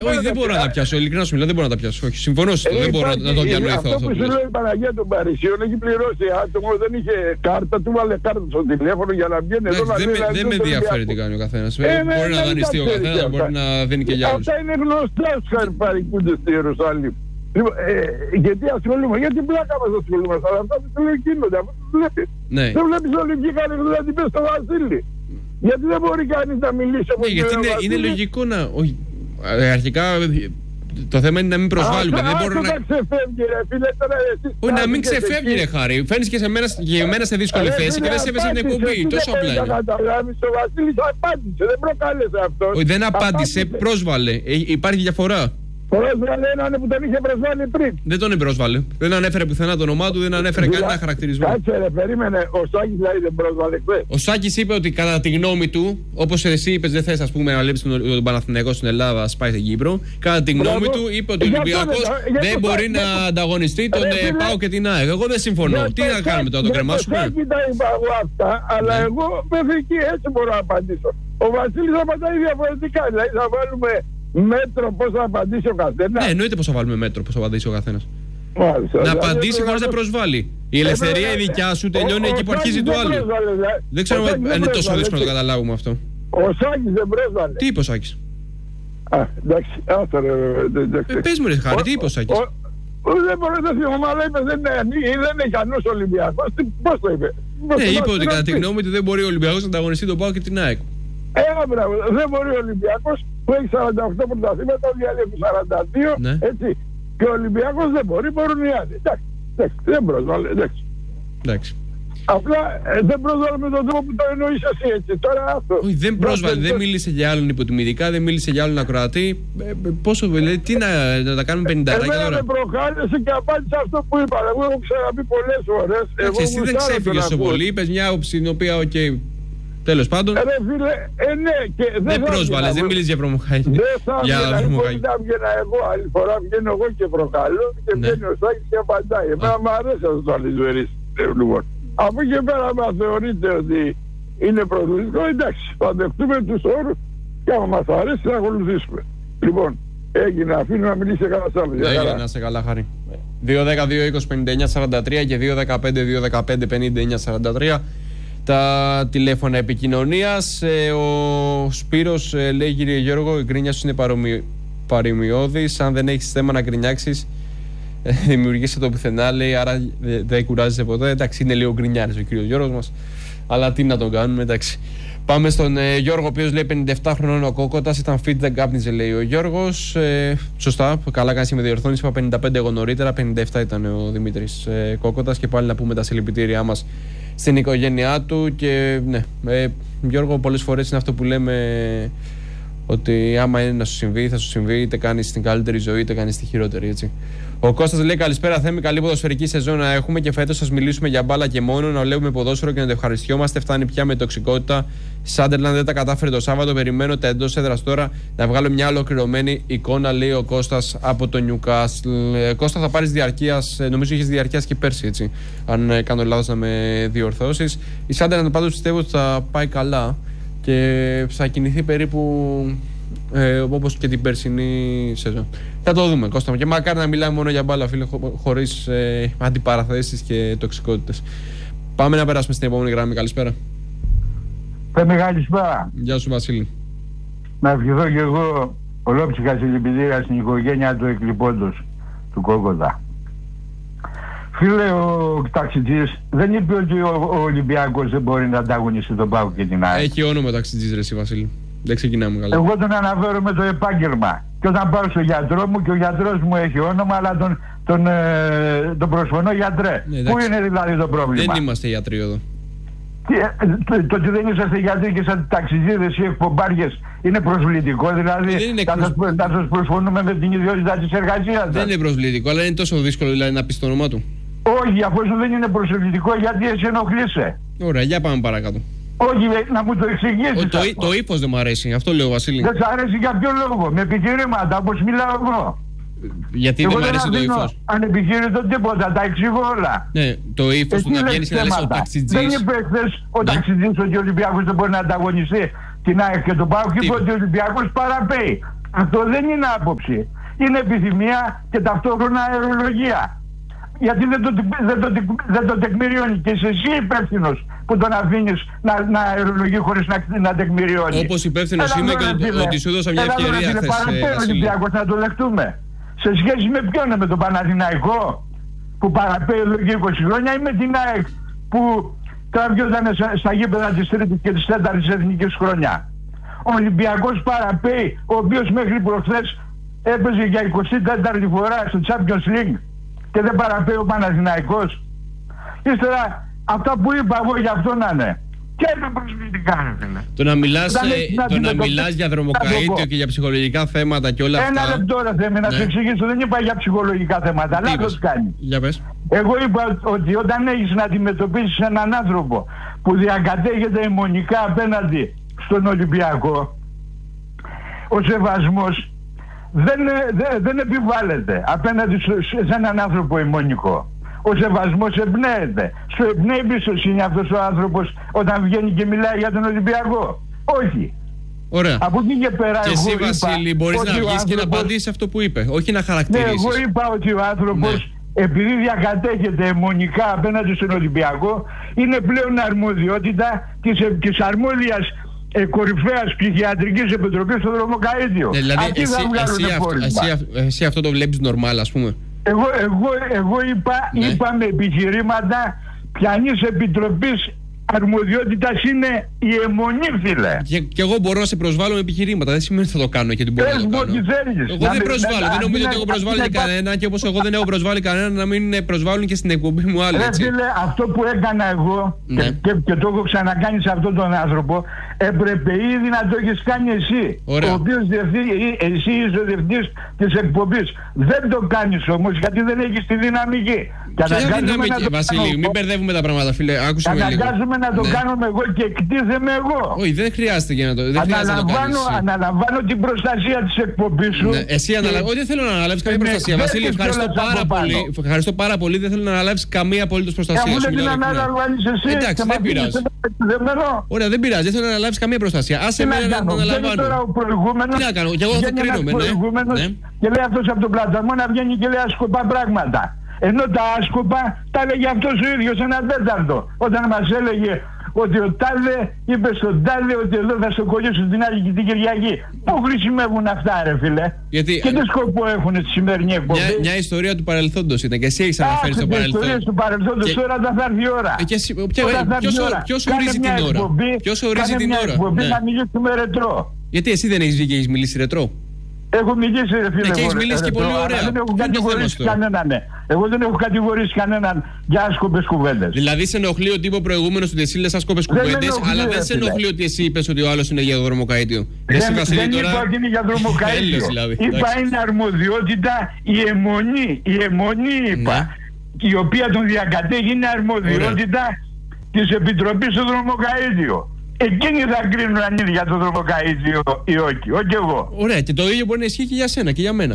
Όχι, δεν μπορώ να τα πιάσω. Ειλικρινά σου μιλάω, δεν μπορώ να τα πιάσω. Όχι, συμφωνώ στο. Δεν μπορώ να το διανοηθώ αυτό. Αυτό που σου λέει η Παναγία των Παρισίων έχει πληρώσει άτομο, δεν είχε κάρτα, του βάλε κάρτα στο τηλέφωνο για να βγαίνει εδώ. Δεν με ενδιαφέρει τι κάνει ο καθένας. Μπορεί να δανειστεί ο καθένας, μπορεί να δίνει και για άλλους. Αυτά είναι γνωστά στους χαρπαρικούντες στη Ιερουσαλήμ. Γιατί ασχολούμαι, γιατί πλάκα μας ασχολούμαστε, αλλά αυτά που λέει γίνονται, αυτό που βλέπεις. Δεν βλέπεις όλοι βγήκαν να την πες στο Βασίλη. Γιατί δεν μπορεί κανείς να μιλήσει από τον γιατί είναι λογικό να... Αρχικά το θέμα είναι να μην προσβάλλουμε. Δεν μπορώ να ξεφεύγει, ρε φίλε, τώρα εσείς. Όχι, να μην ξεφεύγει, ρε Χάρη. Φαίνεις και σε μένα σε δύσκολη θέση και δεν σε έπαιζε την εκπομπή. Τόσο απλά είναι. Ο Βασίλης απάντησε, δεν προκάλεσε αυτό. Όχι, δεν απάντησε, πρόσβαλε. Υπάρχει διαφορά. Πρόσβαλε έναν που τον είχε προσβάλει πριν. Δεν τον πρόσβαλε. Δεν ανέφερε πουθενά το όνομά του, δεν ανέφερε κανένα χαρακτηρισμό. Κάτσε ρε, περίμενε. Ο Σάκης δηλαδή δεν πρόσβαλε χθες. Ο Σάκης είπε ότι κατά τη γνώμη του, όπως εσύ είπες, δεν θες ας πούμε να βλέπεις τον Παναθηναϊκό στην Ελλάδα, σπάει στην Κύπρο. Κατά τη γνώμη του είπε ότι ο Ολυμπιακός δεν μπορεί να ανταγωνιστεί τον ΠΑΟΚ και την ΑΕΚ. Εγώ δεν συμφωνώ. Τι να κάνουμε τώρα, το κρεμάσουμε. Δεν τα είπα εγώ αυτά, αλλά εγώ μέχρι εκεί έτσι μπορώ να απαντήσω. Ο Βασίλης απαντάει διαφορετικά. Δηλαδή θα βάλουμε μέτρο πώς θα απαντήσει ο καθένας. Ναι, εννοείται πώς θα βάλουμε μέτρο πώς θα απαντήσει ο καθένας. Να απαντήσει χωρίς να προσβάλλει. Η ελευθερία η δικιά σου τελειώνει εκεί που αρχίζει το άλλο. Δεν ξέρω αν είναι τόσο δύσκολο να το καταλάβουμε αυτό. Ο Σάκης δεν πρόσβαλε. Τι είπε ο Σάκης? Εντάξει, πες μου ρε Χάρη, τι είπε ο Σάκης? Δεν μπορεί να θυμάμαι, αλλά είπε δεν είναι ικανός Ολυμπιακός. Πώς το είπε? Ναι, είπε ότι κατά τη γνώμη του δεν μπορεί ο Ολυμπιακός να ανταγωνιστεί τον ΠΑΟΚ και την ΑΕΚ. Μπράβο, δεν μπορεί ο Ολυμπιακός που έχει 48 πρωταθλήματα, όλοι οι άλλοι έχουν 42, έτσι. Και ο Ολυμπιακός δεν μπορεί, μπορούν οι άλλοι. Εντάξει, δεν πρόσβαλε, εντάξει. Απλά δεν πρόσβαλε με τον τρόπο που το εννοείς εσύ, έτσι. Τώρα αυτό. Όχι, δεν πρόσβαλε, δεν μίλησε για άλλον υποτιμητικά, δεν μίλησε για άλλον ακροατή. Πόσο δηλαδή, τι να τα κάνουμε 50 τώρα. Με προκάλεσε και απάντησε αυτό που είπα. Εγώ έχω ξαναπεί πολλές φορές. Εσύ δεν ξέφυγες τόσο πολύ, είπες μια άποψη την οποία, τέλος πάντων. Φίλε, ναι, και δεν πρόσβαλες, δεν μίλησε για προμοχάγη. Δεν θα βγαίνα εγώ, άλλη φορά βγαίνω εγώ και προκαλώ και βγαίνει ο Σάκης και απαντάει. Εμένα μου αρέσει αυτό το αλυσβερής. Από εκεί πέρα μα θεωρείτε ότι είναι προβλητικό, εντάξει, θα δεχτούμε τους όρους και άμα μας αρέσει θα ακολουθήσουμε. Λοιπόν, έγινε, αφήνω να μιλήσει κανένας άλλος. Έγινε, να σε καλά Χάρη. 2-10-2-20-59-43 και 2-15-2-15-59-43 τα τηλέφωνα επικοινωνίας. Ο Σπύρος λέει, κύριε Γιώργο, η γκρίνια σου είναι παρομοιώδης. Αν δεν έχεις θέμα να γκρινιάξεις, δημιουργήσε το πουθενά, λέει, άρα δεν κουράζεσαι ποτέ. Εντάξει, είναι λίγο γκρινιάρης ο κύριος Γιώργος μας, αλλά τι να τον κάνουμε, εντάξει. Πάμε στον Γιώργο, ο οποίος λέει 57 χρονών ο Κόκοτας, ήταν fit, δεν κάπνιζε, λέει ο Γιώργος. Σωστά, καλά κάνεις, με διορθώνεις. Είπα 55 εγώ νωρίτερα, 57 ήταν ο Δημήτρης Κόκοτας. Και πάλι να πούμε τα συλληπιτήριά μας στην οικογένειά του. Και ναι, Γιώργο, πολλές φορές είναι αυτό που λέμε, ότι άμα είναι να σου συμβεί, θα σου συμβεί, είτε κάνεις την καλύτερη ζωή, είτε κάνεις τη χειρότερη, έτσι. Ο Κώστας λέει, καλησπέρα Θέμη, καλή ποδοσφαιρική σεζόν να έχουμε και φέτος σας μιλήσουμε για μπάλα και μόνο, να βλέπουμε ποδόσφαιρο και να το ευχαριστιόμαστε. Φτάνει πια με τοξικότητα. Σάντερλαντ δεν τα κατάφερε το Σάββατο. Περιμένω τα εντός έδρας τώρα να βγάλω μια ολοκληρωμένη εικόνα, λέει ο Κώστας από το Νιουκάστλ. Κώστα, θα πάρεις διαρκείας, νομίζω είχες διαρκείας και πέρσι, έτσι. Αν κάνω λάθος να με διορθώσεις. Η Σάντερλαντ πάντως πιστεύω ότι θα πάει καλά και θα κινηθεί περίπου όπως και την περσινή σεζόν. Θα το δούμε, Κώστα μου. Και μακάρι να μιλάμε μόνο για μπάλα, φίλε, χωρίς αντιπαραθέσεις και τοξικότητες. Πάμε να περάσουμε στην επόμενη γραμμή. Καλησπέρα. Καλησπέρα. Γεια σου, Βασίλη. Να ευχηθώ και εγώ ολόψυχα συλληπιτήρια στην οικογένεια του εκλειπώντος του Κόκοτα. Φίλε, ο ταξιτζής δεν είπε ότι ο Ολυμπιακός δεν μπορεί να ανταγωνίσει τον ΠΑΟΚ και την ΑΕΚ. Έχει όνομα ταξιτζής, ρε εσύ, Βασίλη. Δεν ξεκινάμε καλά. Εγώ τον αναφέρω με το επάγγελμα. Και όταν πάω στο γιατρό μου, και ο γιατρός μου έχει όνομα, αλλά τον προσφωνώ γιατρέ. Ναι, πού είναι δηλαδή το πρόβλημα? Δεν είμαστε γιατροί εδώ. Το ότι δεν είσαστε γιατροί και σαν ταξιτζίδες ή εκπομπάριες είναι προσβλητικό? Δηλαδή να σας προσφωνούμε με την ιδιότητα της εργασίας? Δεν είναι προσβλητικό, αλλά είναι τόσο δύσκολο δηλαδή να πεις το όνομά του. Όχι, αφού δεν είναι προσβλητικό, γιατί εσύ ενοχλείσαι. Ωραία, για πάμε παρακάτω. Όχι, να μου το εξηγήσεις. Το ύφος δεν μου αρέσει, αυτό λέω, Βασίλη. Δεν σ' αρέσει για ποιο λόγο? Με επιχειρήματα, όπως μιλάω εγώ. Γιατί δεν μου αρέσει το ύφος? Ανεπιχείρητο τίποτα, τα εξηγώ όλα. Ναι, το ύφος του να βγαίνεις και να λες ο ταξιτζής. Δεν είπε χθες ο ταξιτζής ότι ο Ολυμπιακός δεν μπορεί να ανταγωνιστεί την ΑΕΚ και τον ΠΑΟΚ, είπε ότι ο Ολυμπιακός παραπέει. Αυτό δεν είναι άποψη. Είναι επιθυμία και ταυτόχρονα αερολογία. Γιατί δεν το τεκμηριώνει. Και είσαι εσύ υπεύθυνος που τον αφήνεις να αερολογεί χωρίς να τεκμηριώνει. Όπως υπεύθυνος είμαι και ότι σου έδωσα μια ευκαιρία χθες. Παραπέρα ο Ολυμπιακός να το δεχτούμε. Σε σχέση με ποιον, με τον Παναθηναϊκό που παραπέει εδώ και 20 χρόνια, ή με την ΑΕΚ που τραβιόταν στα γήπεδα της Τρίτης και της Τέταρτης Εθνικής χρονιά. Ο Ολυμπιακός παραπέει, ο οποίος μέχρι προχθές έπαιζε για 24η φορά στο Champions League και δεν παραπέει ο Παναθηναϊκός. Ύστερα αυτά που είπα εγώ για αυτό να είναι. Και είναι προσβλητικά, ρε φίλε. Το να μιλάς για δρομοκαΐτιο και για ψυχολογικά θέματα και όλα αυτά. Ένα λεπτό ρε Θέμη, να σου εξηγήσω. Δεν είπα για ψυχολογικά θέματα. Λάθος κάνει. Για πες. Εγώ είπα ότι όταν έχεις να αντιμετωπίσεις έναν άνθρωπο που διακατέχεται αιμονικά απέναντι στον Ολυμπιακό, ο σεβασμός δεν επιβάλλεται απέναντι σε έναν άνθρωπο αιμονικό. Ο σεβασμός εμπνέεται. Σου εμπνέει εμπιστοσύνη αυτός ο άνθρωπος όταν βγαίνει και μιλάει για τον Ολυμπιακό? Όχι. Ωραία. Από εκεί και πέρα, και εσύ, Βασίλη, μπορείς να βγεις και να απαντήσεις αυτό που είπε, όχι να χαρακτηρίσεις. Ναι, εγώ είπα ότι ο άνθρωπος, επειδή διακατέχεται αιμονικά απέναντι στον Ολυμπιακό, είναι πλέον αρμοδιότητα της αρμόδιας κορυφαίας ψυχιατρικής επιτροπής στο Δρομοκαΐτιο. Δηλαδή, εσύ αυτό το βλέπεις νορμάλ, ας πούμε? Εγώ είπα με επιχειρήματα ποιανής επιτροπής αρμοδιότητας είναι η αιμονή, φίλε. Και εγώ μπορώ να σε προσβάλλω με επιχειρήματα. Δεν σημαίνει ότι θα το κάνω και την μπορώ να το κάνω. Εγώ δεν προσβάλλω. Δεν νομίζω ότι έχω προσβάλει κανένα, και όπως εγώ δεν έχω προσβάλει κανένα, να μην προσβάλλουν και στην εκπομπή μου άλλοι. Φίλε, αυτό που έκανα εγώ και το έχω ξανακάνει σε αυτόν τον άνθρωπο, έπρεπε ήδη να το έχεις κάνει εσύ. Ο οποίος εσύ είσαι ο διευθυντής της εκπομπής. Δεν το κάνεις όμως γιατί δεν έχεις τη δυναμική. Βασίλη, μην μπερδεύουμε τα πράγματα, φίλε. Άκουσε με λίγο. Να το κάνουμε εγώ και εκτίθεμαι εγώ. Όχι, δεν χρειάζεται για να το Αναλαμβάνω την προστασία της εκπομπής σου. Εσύ όχι, δεν θέλω να αναλάβεις καμία προστασία. Βασίλη, ευχαριστώ πάρα πολύ. Δεν θέλω να αναλάβεις καμία απολύτως προστασία. Δεν την αναλαμβάνεις εσύ. Εντάξει, δεν πειράζει. Ωραία, δεν πειράζει. Δεν θέλω να αναλάβεις καμία προστασία. Άσε εμένα να την αναλαμβάνω. Τι να κάνω, και εγώ θα κρίνομαι. Και λέει αυτός από τον πλαταμό να βγαίνει και λέει ασκοπά πράγματα. Ενώ τα άσκοπα τα έλεγε αυτός ο ίδιος ένα τέταρτο. Όταν μας έλεγε ότι ο Τάδε είπε στον Τάδε ότι εδώ θα στο κολλήσω την άλλη και την Κυριακή. Πού χρησιμεύουν αυτά, ρε φίλε? Γιατί, και τι σκοπό έχουν τη σημερινή εκπομπή? Μια ιστορία του παρελθόντος ήταν και εσύ έχεις αναφέρει στο παρελθόν. Ιστορίες του παρελθόντος, τώρα θα έρθει η ώρα. Ποιος ορίζει την ώρα? Ποιος ορίζει την ώρα? Να μιλήσουμε ρετρό. Γιατί εσύ δεν έχεις βγει και έχεις μιλήσει ρετρό? Έχω μιλήσει, ρε φίλε. Και έχεις μιλήσει και πολύ ωραία. Δεν έχω κατηγορήσει κανέναν. Εγώ δεν έχω κατηγορήσει κανέναν για άσκοπες κουβέντες. Δηλαδή, σε ενοχλεί ο τύπο προηγούμενο ότι εσύ λες άσκοπες κουβέντες, αλλά δεν σε ενοχλεί ότι εσύ είπες ότι ο άλλος είναι για δρομοκαΐτιο? Δεν είπα ότι είναι για δρομοκαΐτιο. Είπα είναι αρμοδιότητα η αιμονή είπα. Η οποία τον διακατέχει είναι αρμοδιότητα της Επιτροπής του Δρομοκαΐτιο. Εκείνοι θα κρίνουν αν είναι για το δρομοκαΐτιο ή όχι, όχι εγώ. Ωραία, και το ίδιο μπορεί να ισχύει και για σένα και για μένα.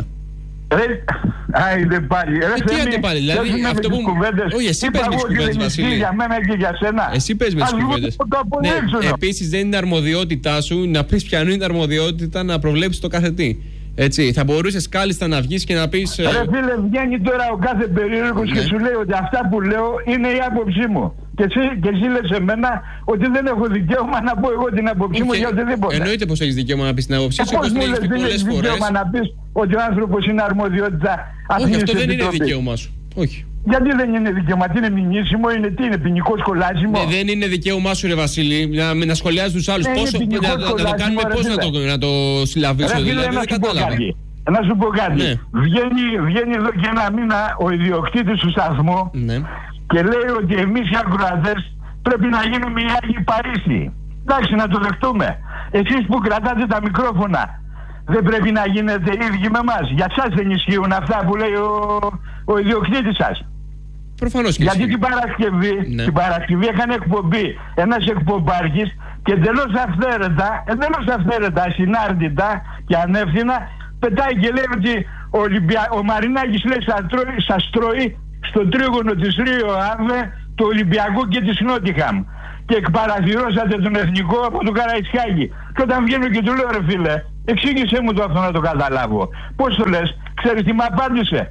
Άιντε πάλι. Τι άντε πάλι, δηλαδή αυτό που... Όχι, εσύ πες με τις κουβέντες, Βασίλη. Για μένα και για σένα. Εσύ πες με τις κουβέντες. Επίσης δεν είναι αρμοδιότητά σου να πεις ποιανού είναι αρμοδιότητα να προβλέψεις το κάθε τι. Έτσι, θα μπορούσες κάλλιστα να βγεις και να πεις... Ρε φίλε, βγαίνει τώρα ο κάθε περίεργος και σου λέει ότι αυτά που λέω είναι η άποψή μου. Και εσύ λες σε μένα ότι δεν έχω δικαίωμα να πω εγώ την άποψή μου για οτιδήποτε. Εννοείται πως έχεις δικαίωμα να πεις την άποψή σου. Πώς μου λες δεν έχεις δικαίωμα να πεις ότι ο άνθρωπος είναι αρμοδιότητα αυτής της επιτροπής? Όχι, αυτό δεν είναι επιτροπής. δικαίωμα σου. Όχι. Γιατί δεν είναι δικαίωμα, τι είναι μηνύσιμο, τι είναι ποινικό σχολάσιμο? Δεν είναι δικαίωμά σου, ρε Βασίλη, να σχολιάζεις τους άλλους. Να το κάνουμε, πώς να το συλλαβήσω, δηλαδή, δεν κατάλαβα. Να σου πω κάτι. Ναι. Βγαίνει εδώ και ένα μήνα ο ιδιοκτήτης του σταθμού και λέει ότι εμείς οι ακροατές πρέπει να γίνουμε οι Άγιοι Παρίσι. Εντάξει, να το δεχτούμε. Εσείς που κρατάτε τα μικρόφωνα, δεν πρέπει να γίνετε ίδιοι με εμάς? Για σας δεν ισχύουν αυτά που λέει ο ιδιοκτήτης σας? Προφανώς και γιατί την Παρασκευή έκανε εκπομπή ένας εκπομπάρχης και εντελώς αυθαίρετα, ασυνάρτητα και ανεύθυνα πετάει και λέει ότι ο Μαρινάκης λέει σας τρώει στο τρίγωνο της Ρίο Άβε του Ολυμπιακού και της Νότιχαμ και εκπαραθυρώσατε τον εθνικό από τον Καραϊσκάκη. Και όταν βγαίνω και του λέω, ρε φίλε, Εξήγησέ μου το αυτό να το καταλάβω. Πώς το λες? Ξέρεις τι μου απάντησε?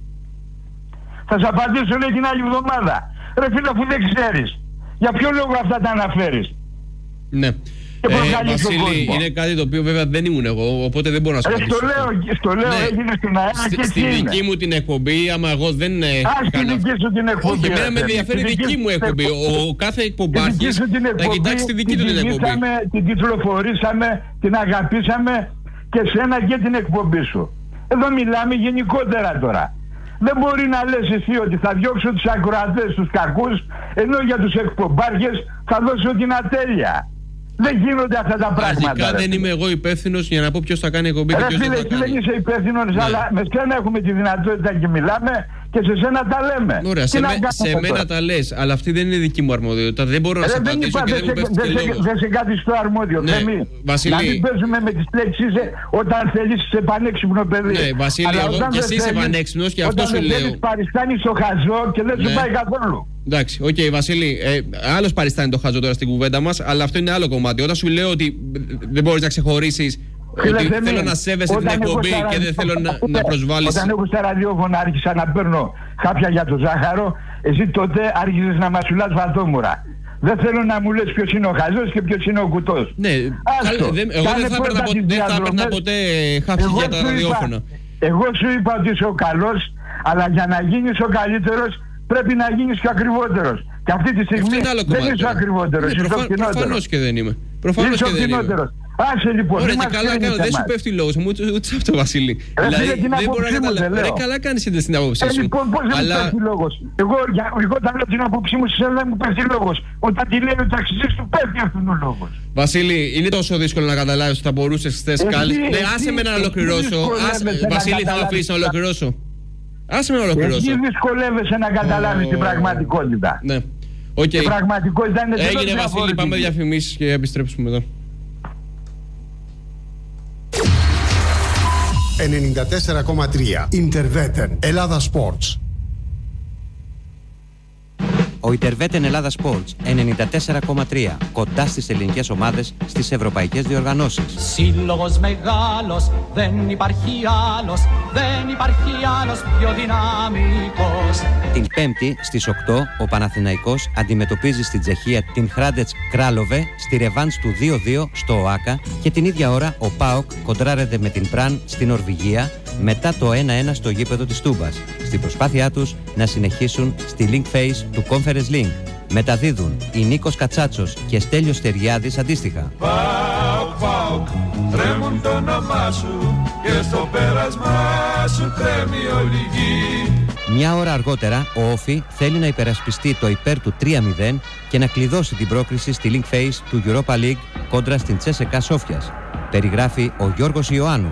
Θα σε απαντήσω, λέει, την άλλη εβδομάδα. Ρε φίλε, αφού δεν ξέρεις, για ποιο λόγο αυτά τα αναφέρεις? Ναι. Βασίλη, είναι κάτι το οποίο βέβαια δεν ήμουν εγώ, οπότε δεν μπορώ να σου απαντήσω. Στο λέω, ναι. Έγινε στην ΑΕΑ και στη δική μου την εκπομπή, άμα εγώ δεν στη δική σου την εκπομπή. Όχι, εμένα με ενδιαφέρει η δική μου εκπομπή. Ο κάθε εκπομπάρχης να κοιτάξει τη δική του την εκπομπή. Την κυκλοφορήσαμε, την αγαπήσαμε και σένα και την εκπομπή σου. Εδώ μιλάμε γενικότερα τώρα. Δεν μπορεί να λες εσύ ότι θα διώξω τους ακροατές, τους κακούς, ενώ για τους εκπομπάρχες θα δώσω την ατέλεια. Δεν γίνονται αυτά τα πράγματα. Αρχικά δεν είμαι εγώ υπεύθυνος για να πω ποιος θα κάνει εκπομπή και ποιος δεν θα κάνει. Δεν είσαι υπεύθυνος, ναι. Αλλά με σένα έχουμε τη δυνατότητα και μιλάμε και σε σένα τα λέμε. Ωραία, σε μένα τα λες, αλλά αυτή δεν είναι δική μου αρμοδιότητα. Δεν μπορώ να σε απαντήσω και δεν μου πέφτει και λόγος. Δεν σε κάτι στο αρμόδιο. Ναι, Βασίλη. Να μην παίζουμε με τις λέξεις όταν θέλεις σε πανέξυπνο παιδί. Ναι, Βασίλη, εγώ και εσύ είσαι πανέξυπνος και αυτό σου λέω. Όταν θέλεις παριστάνεις το χαζό και δεν σου πάει καθόλου. Εντάξει, οκ, Βασίλη, άλλος παριστάνει το χάζο τώρα στην κουβέντα μας, αλλά αυτό είναι άλλο κομμάτι. Όταν σου λέω ότι δεν μπορείς να ξεχωρίσεις ότι θέλω να σέβεσαι την εκπομπή και δεν θέλω να προσβάλλεις. Όταν έχω στα ραδιόφωνα άρχισα να παίρνω χάπια για το ζάχαρο, εσύ τότε άρχισες να μασουλάς βατόμουρα. Δεν θέλω να μου λες ποιος είναι ο χαζός και ποιος είναι ο κουτός. Ναι, εγώ δεν θα έπαιρνα ποτέ χάπια για τα ραδιόφωνα. Εγώ σου είπα ότι είσαι ο καλός, αλλά για να γίνεις ο καλύτερος πρέπει να γίνεις και ακριβότερος. Και αυτή τη στιγμή δεν είσαι ο ακριβότερος, είσαι ο φθηνότερος. Προφανώς και δεν είμαι. Προφανώς και δεν είμαι. Άσε λοιπόν. Ωραία, και καλά κάνω. Δεν σου πέφτει λόγος μου, ούτε σε αυτό, Βασίλη. Δηλαδή δεν μπορώ να καταλάβω. Ρε, καλά κάνεις την άποψή σου. Λοιπόν, πώς δεν μου πέφτει λόγος? Εγώ όταν λέω την άποψή μου, σε δεν μου πέφτει λόγος. Όταν τη λέει ο ταξιτζής του πέφτει αυτόν ο λόγος. Βασίλη, είναι τόσο δύσκολο να καταλάβεις ότι θα μπορούσες χθες κάλλιστα. Ναι, άσε με να ολοκληρώσω. Βασίλη, θα με αφήσεις να ολοκληρώσω? Άσε με να ολοκληρώσω. Εσύ δυσκολεύεσαι να καταλάβεις την πραγματικότητα. Ναι. Okay. Η πραγματικότητα είναι τελείως διαφορετική. Έγινε, Βασίλη, πάμε διαφημίσεις και επιστρέψουμε εδώ. 94,3 Ιντερβέτεν Ελλάδα Sports. Ο Ιντερβέτεν Ελλάδα Sports 94,3 κοντά στις ελληνικές ομάδες, στις ευρωπαϊκές διοργανώσεις. Σύλλογος μεγάλος, δεν υπάρχει άλλος πιο δυναμικός. Την Πέμπτη στις 8 ο Παναθηναϊκός αντιμετωπίζει στην Τσεχία την Hrádec Králové στη ρεβάνς του 2-2 στο ΟΑΚΑ και την ίδια ώρα ο ΠΑΟΚ κοντράρεται με την Πραν στην Νορβηγία μετά το 1-1 στο γήπεδο της Τούμπας, στην προσπάθειά τους να συνεχίσουν στη Link Phase του Conference Link. Μεταδίδουν οι Νίκος Κατσάτσος και Στέλιος Τεριάδης αντίστοιχα. ΠΑΟΚ, τρέμουν το όνομά σου και στο πέρασμά σου τρέμει όλη η γη. Μια ώρα αργότερα ο Όφι θέλει να υπερασπιστεί το υπέρ του 3-0 και να κλειδώσει την πρόκριση στη Link Phase του Europa League κόντρα στην Τσέσεκα Σόφιας. Περιγράφει ο Γιώργος Ιωάννου.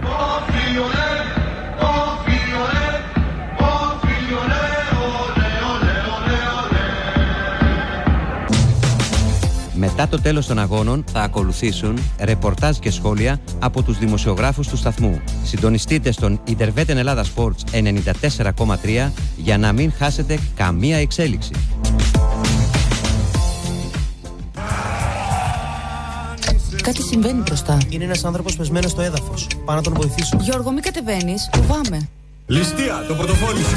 Μετά το τέλος των αγώνων θα ακολουθήσουν ρεπορτάζ και σχόλια από τους δημοσιογράφους του σταθμού. Συντονιστείτε στον Ιντερβέτεν Ελλάδα Sports 94,3 για να μην χάσετε καμία εξέλιξη. Κάτι συμβαίνει μπροστά. Είναι ένας άνθρωπος πεσμένος στο έδαφος. Πάω να τον βοηθήσω. Γιώργο, μην κατεβαίνεις. Φοβάμαι. Ληστεία, το πορτοφόλι σου.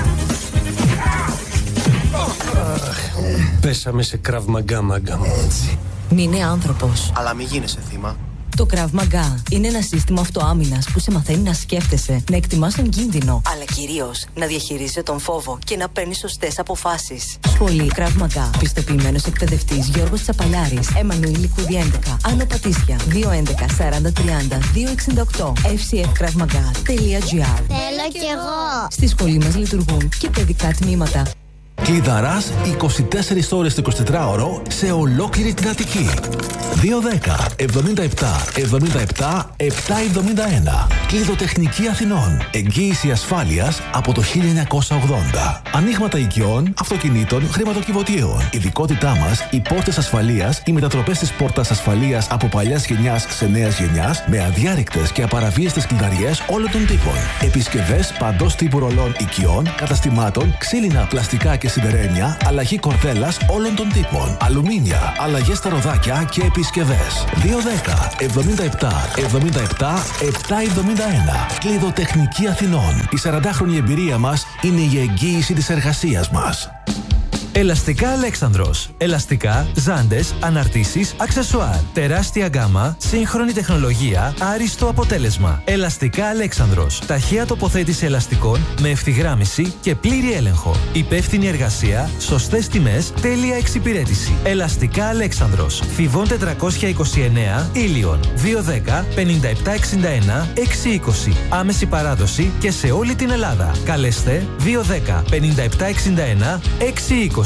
Πέσαμε σε Krav Maga, μάγκα μου. Μην είναι άνθρωπος. Αλλά μην γίνεσαι θύμα. Το Krav Maga είναι ένα σύστημα αυτοάμυνας που σε μαθαίνει να σκέφτεσαι, να εκτιμάς τον κίνδυνο, αλλά κυρίως να διαχειρίζεσαι τον φόβο και να παίρνεις σωστές αποφάσεις. Σχολή Krav Maga. Πιστοποιημένος εκπαιδευτής Γιώργος Τσαπαλάρης. Εμμανουήλ Κούδη 11. Άνω Πατήσια. 211 40 30 268. fcfkravmaga.gr. Θέλω κι εγώ. Στη σχολή μας λειτουργούν και παιδικά τμήματα. Κλειδαράς 24 ώρες το 24ωρο σε ολόκληρη την Αττική. 210 77 77 771. Κλειδοτεχνική Αθηνών. Εγγύηση ασφάλειας από το 1980. Ανοίγματα οικειών, αυτοκινήτων, χρηματοκιβωτίων. Ειδικότητά μας, οι πόρτες ασφαλείας, οι μετατροπές της πόρτας ασφαλείας από παλιάς γενιάς σε νέας γενιάς, με αδιάρρηκτες και απαραβίαστες κλειδαριές όλων των τύπων. Επισκευές παντός τύπου ρολών οικειών, καταστημάτων, ξύλινα, πλαστικά και σιδερένια, αλλαγή κορδέλας όλων των τύπων. Αλουμίνια, αλλαγές στα ροδάκια και επισκευές. 210 77 77 771. Κλειδοτεχνική Αθηνών. Η 40χρονη εμπειρία μας είναι η εγγύηση της εργασίας μας. Ελαστικά Αλέξανδρος. Ελαστικά, ζάντες, αναρτήσεις, αξεσουάρ. Τεράστια γκάμα, σύγχρονη τεχνολογία, άριστο αποτέλεσμα. Ελαστικά Αλέξανδρος. Ταχεία τοποθέτηση ελαστικών με ευθυγράμμιση και πλήρη έλεγχο. Υπεύθυνη εργασία, σωστές τιμές, τέλεια εξυπηρέτηση. Ελαστικά Αλέξανδρος. Θηβών 429, Ήλιον. 210 5761 620. Άμεση παράδοση και σε όλη την Ελλάδα. Καλέστε 210 5761 620.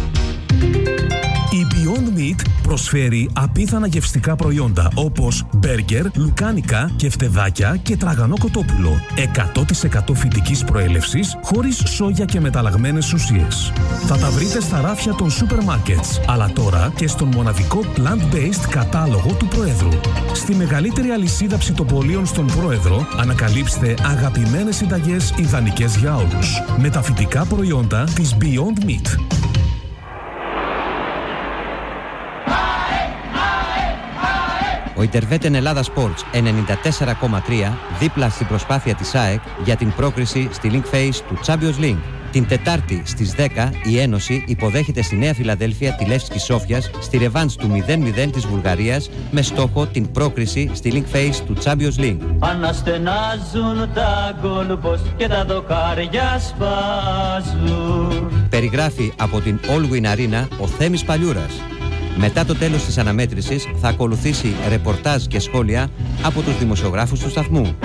Η Beyond Meat προσφέρει απίθανα γευστικά προϊόντα όπως μπέργκερ, λουκάνικα, κεφτεδάκια και τραγανό κοτόπουλο. 100% φυτικής προέλευσης, χωρίς σόγια και μεταλλαγμένες ουσίες. Θα τα βρείτε στα ράφια των σούπερ μάρκετς, αλλά τώρα και στον μοναδικό plant-based κατάλογο του Προέδρου. Στη μεγαλύτερη αλυσίδα ψητοπολίων στον Πρόεδρο ανακαλύψτε αγαπημένες συνταγές ιδανικές για όλους. Με τα φυτικά προϊόντα της Beyond Meat. Ο Ιντερβέτεν Ελλάδα Sports 94,3 δίπλα στην προσπάθεια της ΑΕΚ για την πρόκριση στη Link Phase του Champions League. Την Τετάρτη στις 10 η Ένωση υποδέχεται στη Νέα Φιλαδέλφια τη Λεύσκη Σόφιας στη ρεβάνς του 0-0 της Βουλγαρίας με στόχο την πρόκριση στη Link Phase του Champions League. Αναστενάζουν τα γκολ και τα δοκάρια σπάζουν. Περιγράφει από την All Win Arena ο Θέμης Παλιούρας. Μετά το τέλος της αναμέτρησης θα ακολουθήσει ρεπορτάζ και σχόλια από τους δημοσιογράφους του σταθμού.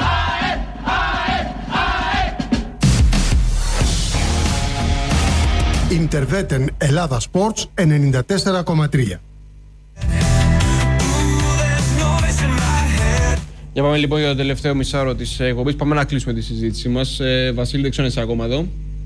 Ιντερβέτεν Ελλάδα Sports 94,3. Για πάμε λοιπόν για το τελευταίο μισάωρο της εκπομπής. Πάμε να κλείσουμε τη συζήτησή μας. Βασίλη, δεν ξέρω αν είσαι ακόμα εδώ.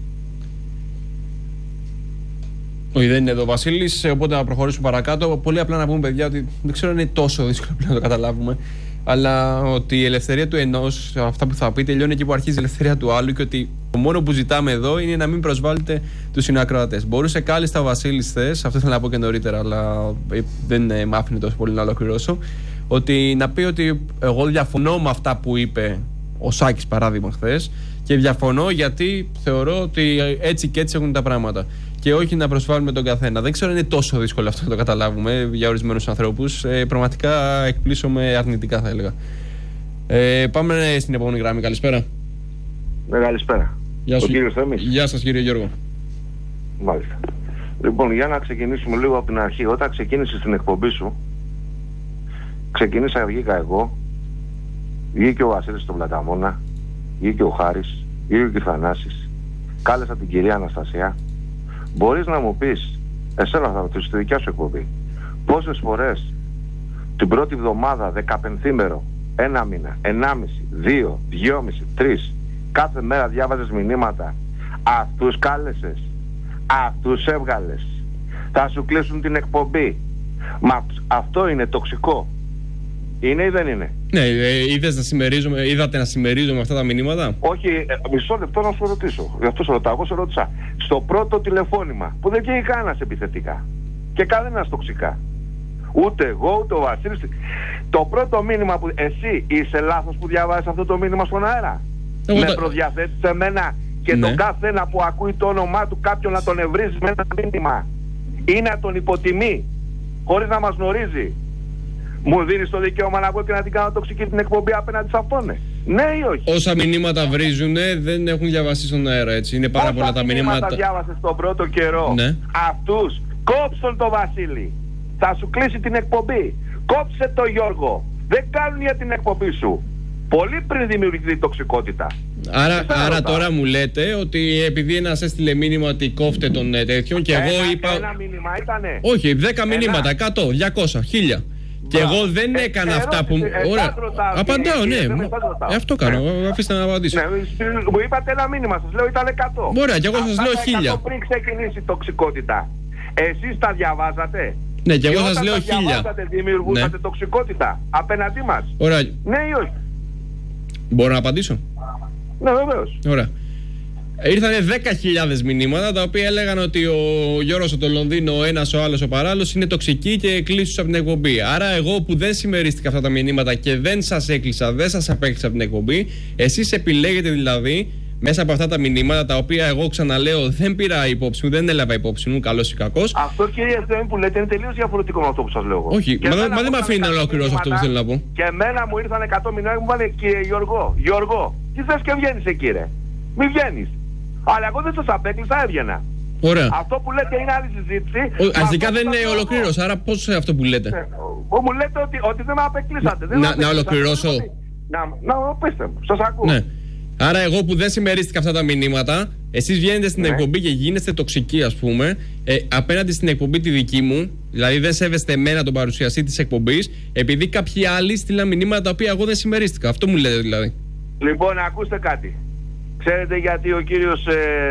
Όχι, δεν είναι εδώ ο Βασίλης, οπότε να προχωρήσουμε παρακάτω. Πολύ απλά να πούμε, παιδιά, ότι δεν ξέρω αν είναι τόσο δύσκολο να το καταλάβουμε, αλλά ότι η ελευθερία του ενός, αυτά που θα πει, τελειώνει εκεί που αρχίζει η ελευθερία του άλλου και ότι το μόνο που ζητάμε εδώ είναι να μην προσβάλλετε τους συνακροατές. Μπορούσε κάλλιστα ο Βασίλης χθες, αυτό ήθελα να πω και νωρίτερα, αλλά δεν μ' άφηνε τόσο πολύ να ολοκληρώσω, ότι να πει ότι εγώ διαφωνώ με αυτά που είπε ο Σάκης, παράδειγμα, χθες, και διαφωνώ γιατί θεωρώ ότι έτσι και έτσι έχουν τα πράγματα. Και όχι να προσβάλλουμε τον καθένα. Δεν ξέρω αν είναι τόσο δύσκολο αυτό να το καταλάβουμε για ορισμένους ανθρώπους. Πραγματικά εκπλήσωμαι αρνητικά, θα έλεγα. Πάμε στην επόμενη γραμμή. Καλησπέρα. Καλησπέρα. Γεια σου. Ο κύριος Θέμης. Γεια σας, κύριε Γιώργο. Μάλιστα. Λοιπόν, για να ξεκινήσουμε λίγο από την αρχή. Όταν ξεκίνησες την εκπομπή σου, βγήκα εγώ, βγήκε ο Βασίλης στον Πλαταμόνα, βγήκε ο Χάρης, βγήκε ο Κυρθανάσης, κάλεσα την κυρία Αναστασία. Μπορείς να μου πεις, εσένα θα ρωτήσω στη δικιά σου εκπομπή, πόσες φορές την πρώτη εβδομάδα, 15ημερο, 1 μήνα, 1,5, 2, 2,5, 3, κάθε μέρα διάβαζες μηνύματα, αυτούς κάλεσες, αυτούς έβγαλες, θα σου κλείσουν την εκπομπή. Μα αυτό είναι τοξικό. Είναι ή δεν είναι? Ναι, είδατε να συμμερίζομαι αυτά τα μηνύματα. Όχι, μισό λεπτό να σου ρωτήσω. Γι' αυτό σε ρωτάω. Εγώ σε ρώτησα στο πρώτο τηλεφώνημα που δεν καίει κανένας επιθετικά και κανένας τοξικά. Ούτε εγώ ούτε ο Βασίλης. Το πρώτο μήνυμα που εσύ είσαι λάθος που διαβάζεις αυτό το μήνυμα στον αέρα. Με προδιαθέτεις εμένα και τον κάθε ένα που ακούει το όνομά του κάποιον να τον ευρύσεις με ένα μήνυμα ή να τον υποτιμεί χωρίς να μας γνωρίζει. Μου δίνεις το δικαίωμα να βγω και να την κάνω τοξική την εκπομπή απέναντι σε αυτόν? Ναι ή όχι? Όσα μηνύματα βρίζουν δεν έχουν διαβαστεί στον αέρα, έτσι. Είναι πάρα πολλά τα μηνύματα. Όσα διάβασες τον πρώτο καιρό, ναι. Αυτούς κόψον το Βασίλη. Θα σου κλείσει την εκπομπή. Κόψε το Γιώργο. Δεν κάνουν για την εκπομπή σου. Πολύ πριν δημιουργηθεί τοξικότητα. Άρα τώρα μου λέτε ότι επειδή ένας έστειλε μήνυμα ότι κόφτε τον τέτοιον και εγώ είπα. Ένα μήνυμα ήτανε. Όχι, 10 μηνύματα, 100, 200, 1000. Και εγώ δεν έκανα αυτά που. Ωραία. Απαντάω, ναι. Αυτό κάνω. Αφήστε να απαντήσω. Μου είπατε ένα μήνυμα, σας λέω ήταν 100. Ωραία, και εγώ σας λέω 1000. Πριν ξεκινήσει η τοξικότητα. Εσείς τα διαβάζατε? Ναι, και εγώ σας λέω 1000. Διαβάζατε, δημιουργούσατε τοξικότητα απέναντί μας. Ωραία. Ναι ή όχι? Μπορώ να απαντήσω? Ναι, βεβαίως. Ωραία. Ήρθανε 10.000 μηνύματα τα οποία έλεγαν ότι ο Γιώργος από το Λονδίνο, ο ένας, ο άλλος, ο παράλληλος είναι τοξικοί και κλείσους από την εκπομπή. Άρα, εγώ που δεν συμμερίστηκα αυτά τα μηνύματα και δεν σας έκλεισα, δεν σας απέκλεισα από την εκπομπή, εσείς επιλέγετε δηλαδή μέσα από αυτά τα μηνύματα τα οποία εγώ ξαναλέω δεν πήρα υπόψη μου, δεν έλαβα υπόψη μου, καλός ή κακός. Αυτό, κύριε Ευθέμη, που λέτε είναι τελείως διαφορετικό με αυτό που σας λέω. Όχι, μα δεν με αφήνει να ολοκληρώσω αυτό που θέλω να πω. Και εμένα μου ήρθαν 100 μηνύματα και μου είπανε, κύριε Γιώργο, τι θες και βγαίνεις εκεί, ρε. Μην βγαίνεις. Αλλά εγώ δεν σας απέκλεισα, έβγαινα. Ωραία. Αυτό που λέτε είναι άλλη συζήτηση. Αρχικά δεν είναι ολοκλήρωση, άρα πώς αυτό που λέτε. Μου λέτε ότι δεν με απεκλείσατε. Να ολοκληρώσω. Να πείστε μου, σας ακούω. Ναι. Άρα, εγώ που δεν συμμερίστηκα αυτά τα μηνύματα, εσείς βγαίνετε στην εκπομπή και γίνεστε τοξικοί, ας πούμε, απέναντι στην εκπομπή τη δική μου, δηλαδή δεν σέβεστε εμένα τον παρουσιαστή της εκπομπής, επειδή κάποιοι άλλοι στείλαν μηνύματα τα οποία εγώ δεν συμμερίστηκα. Αυτό μου λέτε δηλαδή. Λοιπόν, ακούστε κάτι. Ξέρετε γιατί ο κύριος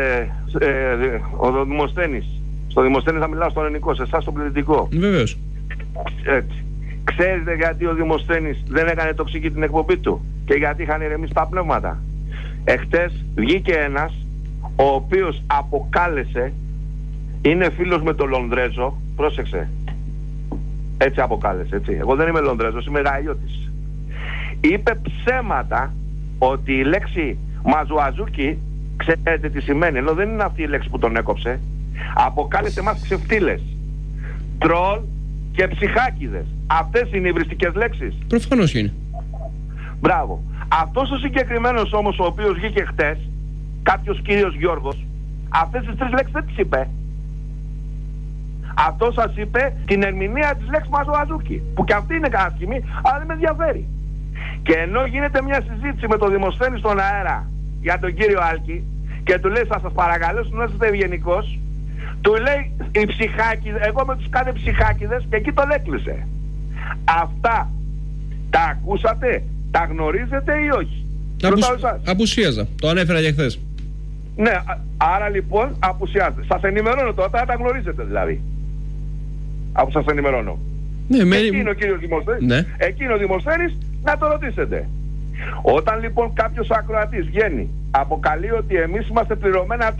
ο Δημοσθένης, στο Δημοσθένη θα μιλάω στο ελληνικό, σε εσάς στο πληθυντικό. Βεβαίως. Έτσι. Ξέρετε γιατί ο Δημοσθένης δεν έκανε τοξική την εκπομπή του και γιατί είχαν ηρεμήσει τα πνεύματα. Εχθές βγήκε ένας ο οποίος αποκάλεσε, είναι φίλος με τον Λονδρέζο, πρόσεξε, έτσι αποκάλεσε, έτσι. Εγώ δεν είμαι Λονδρέζος, είμαι Γαϊώτης. Είπε ψέματα ότι η λέξη Μαζουαζούκι, ξέρετε τι σημαίνει, ενώ δεν είναι αυτή η λέξη που τον έκοψε. Αποκάλεσε μας ξεφτύλες, τρόλ και ψυχάκιδες. Αυτές είναι οι βριστικές λέξεις. Προφανώς είναι. Μπράβο. Αυτός ο συγκεκριμένος όμως ο οποίος βγήκε χτες, κάποιος κύριος Γιώργος, αυτές τις τρεις λέξεις δεν τις είπε. Αυτό σας είπε την ερμηνεία της λέξης Μαζουαζούκι, που και αυτή είναι άσχημη, αλλά δεν με ενδιαφέρει. Και ενώ γίνεται μια συζήτηση με τον Δημοσθένη στον αέρα για τον κύριο Άλκη και του λέει, θα σας παρακαλέσω να είστε ευγενικός, του λέει οι ψυχάκιδες, εγώ με τους κάτι ψυχάκιδες, και εκεί τον έκλεισε. Αυτά τα ακούσατε, τα γνωρίζετε ή όχι? Απουσίαζα, το ανέφερα και χθες. Ναι, άρα λοιπόν απουσιάζετε. Σας ενημερώνω τώρα, τα γνωρίζετε δηλαδή. Από σας ενημερώνω. Ναι, εκεί είναι ο κύριος Δημοσθένης. Ναι. Εκεί είναι ο Δημοσθένης, να το ρωτήσετε. Όταν λοιπόν κάποιος ακροατής βγαίνει, αποκαλεί ότι εμείς είμαστε πληρωμένα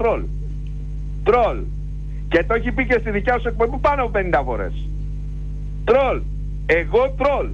τρόλ, και το έχει πει και στη δικιά σου εκπομπή πάνω από 50 φορές. Τρόλ, εγώ τρόλ,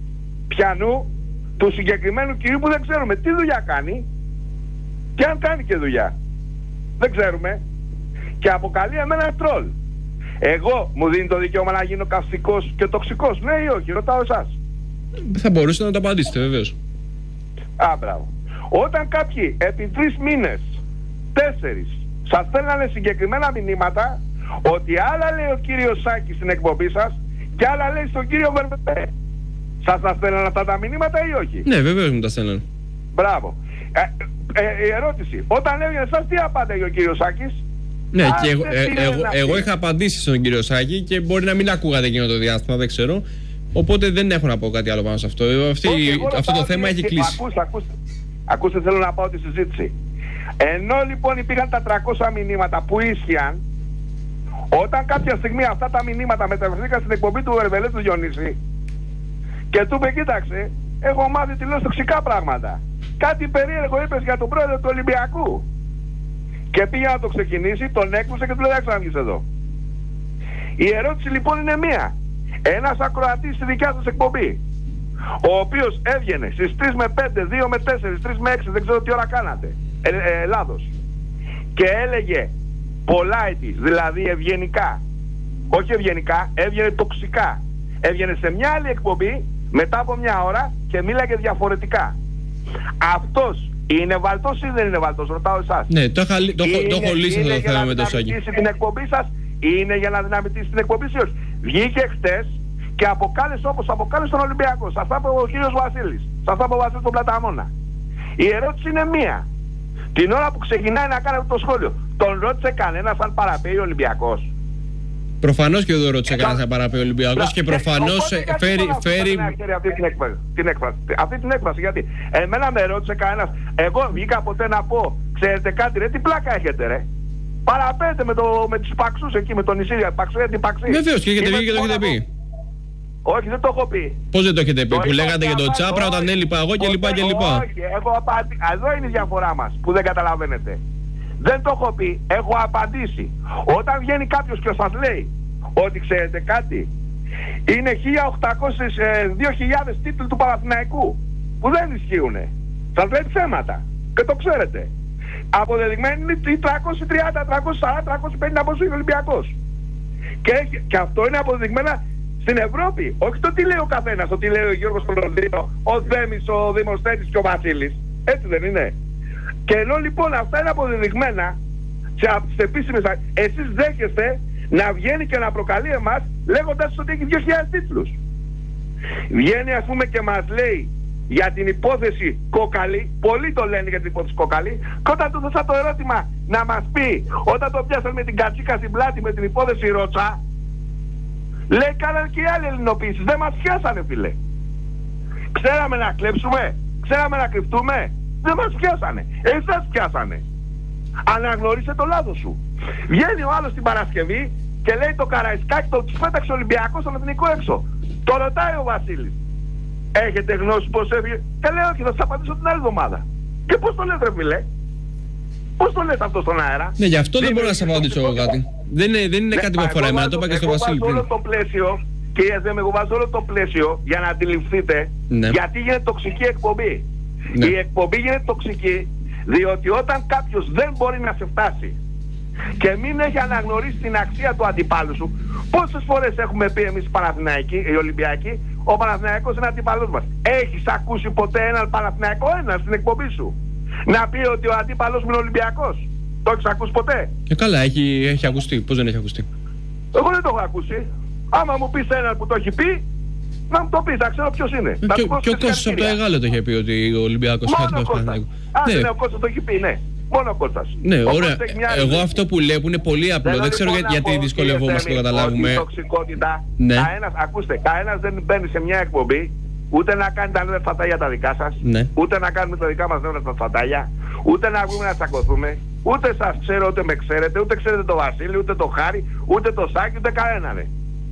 πιανού του συγκεκριμένου κυρίου που δεν ξέρουμε τι δουλειά κάνει και αν κάνει και δουλειά. Δεν ξέρουμε. Και αποκαλεί εμένα τρόλ. Εγώ μου δίνει το δικαίωμα να γίνω καυστικός και τοξικός, ναι ή όχι? Ρωτάω εσάς. Θα μπορούσατε να το απαντήσετε βεβαίως. Μπράβο. Όταν κάποιοι επί 3 μήνες, 4, σας στέλνανε συγκεκριμένα μηνύματα ότι άλλα λέει ο κύριος Σάκης στην εκπομπή σας και άλλα λέει στον κύριο Βερβετέ, σας τα στέλνανε αυτά τα μηνύματα ή όχι? Ναι, βεβαίως μου τα στέλνανε. Μπράβο. Η ερώτηση, όταν έβγαινε εσάς τι απάνταγε ο κύριος Σάκης? Ναι, και εγώ είχα απαντήσει στον κύριο Σάκη και μπορεί να μην ακούγατε εκείνο το διάστημα, δεν ξέρω. Οπότε δεν έχω να πω κάτι άλλο πάνω σε αυτό. Αυτό το θέμα έχει κλείσει. Ακούστε, θέλω να πάω τη συζήτηση. Ενώ λοιπόν υπήρχαν τα 300 μηνύματα που ίσχυαν, όταν κάποια στιγμή αυτά τα μηνύματα μεταφερθήκαν στην εκπομπή του Βερβελέ του Διονύση και του είπε, κοίταξε, έχω μάθει τελείως τοξικά πράγματα. Κάτι περίεργο είπες για τον πρόεδρο του Ολυμπιακού. Και πήγε να το ξεκινήσει, τον έκλεισε και του λέει, να βγεις εδώ. Η ερώτηση λοιπόν είναι μία. Ένας ακροατής στη δικιά σας εκπομπή, ο οποίος έβγαινε στις 3 με 5, 2 με 4, 3 με 6, δεν ξέρω τι ώρα κάνατε, Ελλάδος, και έλεγε πολλά έτη, δηλαδή ευγενικά, όχι ευγενικά, έβγαινε τοξικά, έβγαινε σε μια άλλη εκπομπή μετά από μια ώρα και μίλαγε διαφορετικά. Αυτός είναι βαλτός ή δεν είναι βαλτός? Ρωτάω εσάς. Ναι, το έχω λύσει αυτό το θέμα με το Σάκη. Την εκπομπή σας, είναι για να δυναμητήσει την εκπομπή σας? Βγήκε χτες και αποκάλεσε όπως αποκάλεσε τον Ολυμπιακό. Σας τα είπε ο κύριος Βασίλης. Σας τα είπε ο Βασίλης τον Πλαταμόνα. Η ερώτηση είναι μία. Την ώρα που ξεκινάει να κάνει το σχόλιο, τον ρώτησε κανένας αν παραπέει ο Ολυμπιακός? Προφανώς και δεν ρώτησε κανένας αν παραπέει ο Ολυμπιακός και προφανώς φέρει αυτή την έκφραση. Γιατί εμένα με ρώτησε κανένας, εγώ βγήκα ποτέ να πω, ξέρετε κάτι ρε, τι πλάκα έχετε ρε? Παραπέτε με τους Παξούς εκεί, με τον Ισίδια Παξού, την Παξή. Βεβαίως, και έχετε βγει και το έχετε πει. Όχι, δεν το έχω πει. Πώς δεν το έχετε πει? Που λέγατε για τον Τσάπρα όταν έλειπα εγώ και λοιπά και λοιπά. Όχι, εδώ είναι η διαφορά μας που δεν καταλαβαίνετε. Δεν το έχω πει, έχω απαντήσει. Όταν βγαίνει κάποιος και σας λέει ότι ξέρετε κάτι, είναι 2.000 τίτλοι του Παναθηναϊκού που δεν ισχύουνε. Σας λέει θέματα και το ξέρετε. Αποδεδειγμένοι είναι 330, 340, 350 πόσο είναι ο Ολυμπιακός. Και αυτό είναι αποδεδειγμένα στην Ευρώπη. Όχι το τι λέει ο καθένας, το τι λέει ο Γιώργος στο Λονδίνο, ο Δέμης, ο Δημοσθένης και ο Βασίλης. Έτσι δεν είναι? Και ενώ λοιπόν αυτά είναι αποδεδειγμένα σε επίσημες, εσείς δέχεστε να βγαίνει και να προκαλεί εμάς λέγοντας ότι έχει 2.000 τίτλους. Βγαίνει ας πούμε και μας λέει για την υπόθεση Κόκαλη, πολλοί το λένε για την υπόθεση Κόκαλη, και όταν του δώσα το ερώτημα να μας πει, όταν το πιάσαν με την κατσίκα στην πλάτη με την υπόθεση Ρότσα, λέει κάνανε και οι άλλοι ελληνοποίησεις, δεν μας πιάσανε φίλε. Ξέραμε να κλέψουμε, ξέραμε να κρυφτούμε, δεν μας πιάσανε, εσάς πιάσανε. Αναγνωρίσε το λάθος σου. Βγαίνει ο άλλος την Παρασκευή και λέει το Καραϊσκάκι το πέταξε ο Ολυμπιακός στον εθνικό έξω. Το ρωτάει ο Βασίλης. Έχετε γνώση πως έφυγε? Και λέω όχι, θα σας απαντήσω την άλλη εβδομάδα. Και πώς το λες ρε φίλε? Πώς το λες αυτό στον αέρα? Ναι, γι' αυτό δεν μπορώ να σας απαντήσω εγώ κάτι. Δεν είναι κάτι που αφορά εμένα, το είπα και στο Βασίλη πριν. Εγώ βάζω όλο το πλαίσιο, κύριε Δέμε, εγώ βάζω όλο το πλαίσιο για να αντιληφθείτε γιατί γίνεται τοξική εκπομπή. Ναι. Η εκπομπή γίνεται τοξική διότι όταν κάποιος δεν μπορεί να σε φτάσει και μην έχει αναγνωρίσει την αξία του αντιπάλου σου, πόσες φορές έχουμε πει εμείς οι Παναθηναϊκοί, οι Ολυμπιακοί, ο Παναθηναϊκός είναι αντίπαλος μας. Έχεις ακούσει ποτέ έναν Παναθηναϊκό στην εκπομπή σου να πει ότι ο αντίπαλος μου είναι Ολυμπιακός? Το έχεις ακούσει ποτέ? Και καλά, έχει ακουστεί. Πώς δεν έχει ακουστεί? Εγώ δεν το έχω ακούσει. Άμα μου πεις έναν που το έχει πει, να μου το πεις, να ξέρω ποιος είναι. Και ο Κώστας από το Εγάλο το είχε πει ότι ο Ολυμπιακός είναι αντίπαλος Παναθηναϊκού. Ναι, ο Κώστας το έχει πει, ναι. Μόνο ο Κώστας. Ναι, ωραία. Εγώ αυτό που λέω που είναι πολύ απλό, δεν ξέρω γιατί δυσκολευόμαστε να το καταλάβουμε. Η τοξικότητα, ακούστε, κανένας δεν μπαίνει σε μια εκπομπή ούτε να κάνει τα νέα φατάλια τα δικά σας, ούτε να κάνουμε τα δικά μας νέα φατάλια, ούτε να βγούμε να τσακωθούμε, ούτε σας ξέρω, ούτε με ξέρετε, ούτε ξέρετε το Βασίλη, ούτε το Χάρη, ούτε το Σάκη, ούτε κανέναν.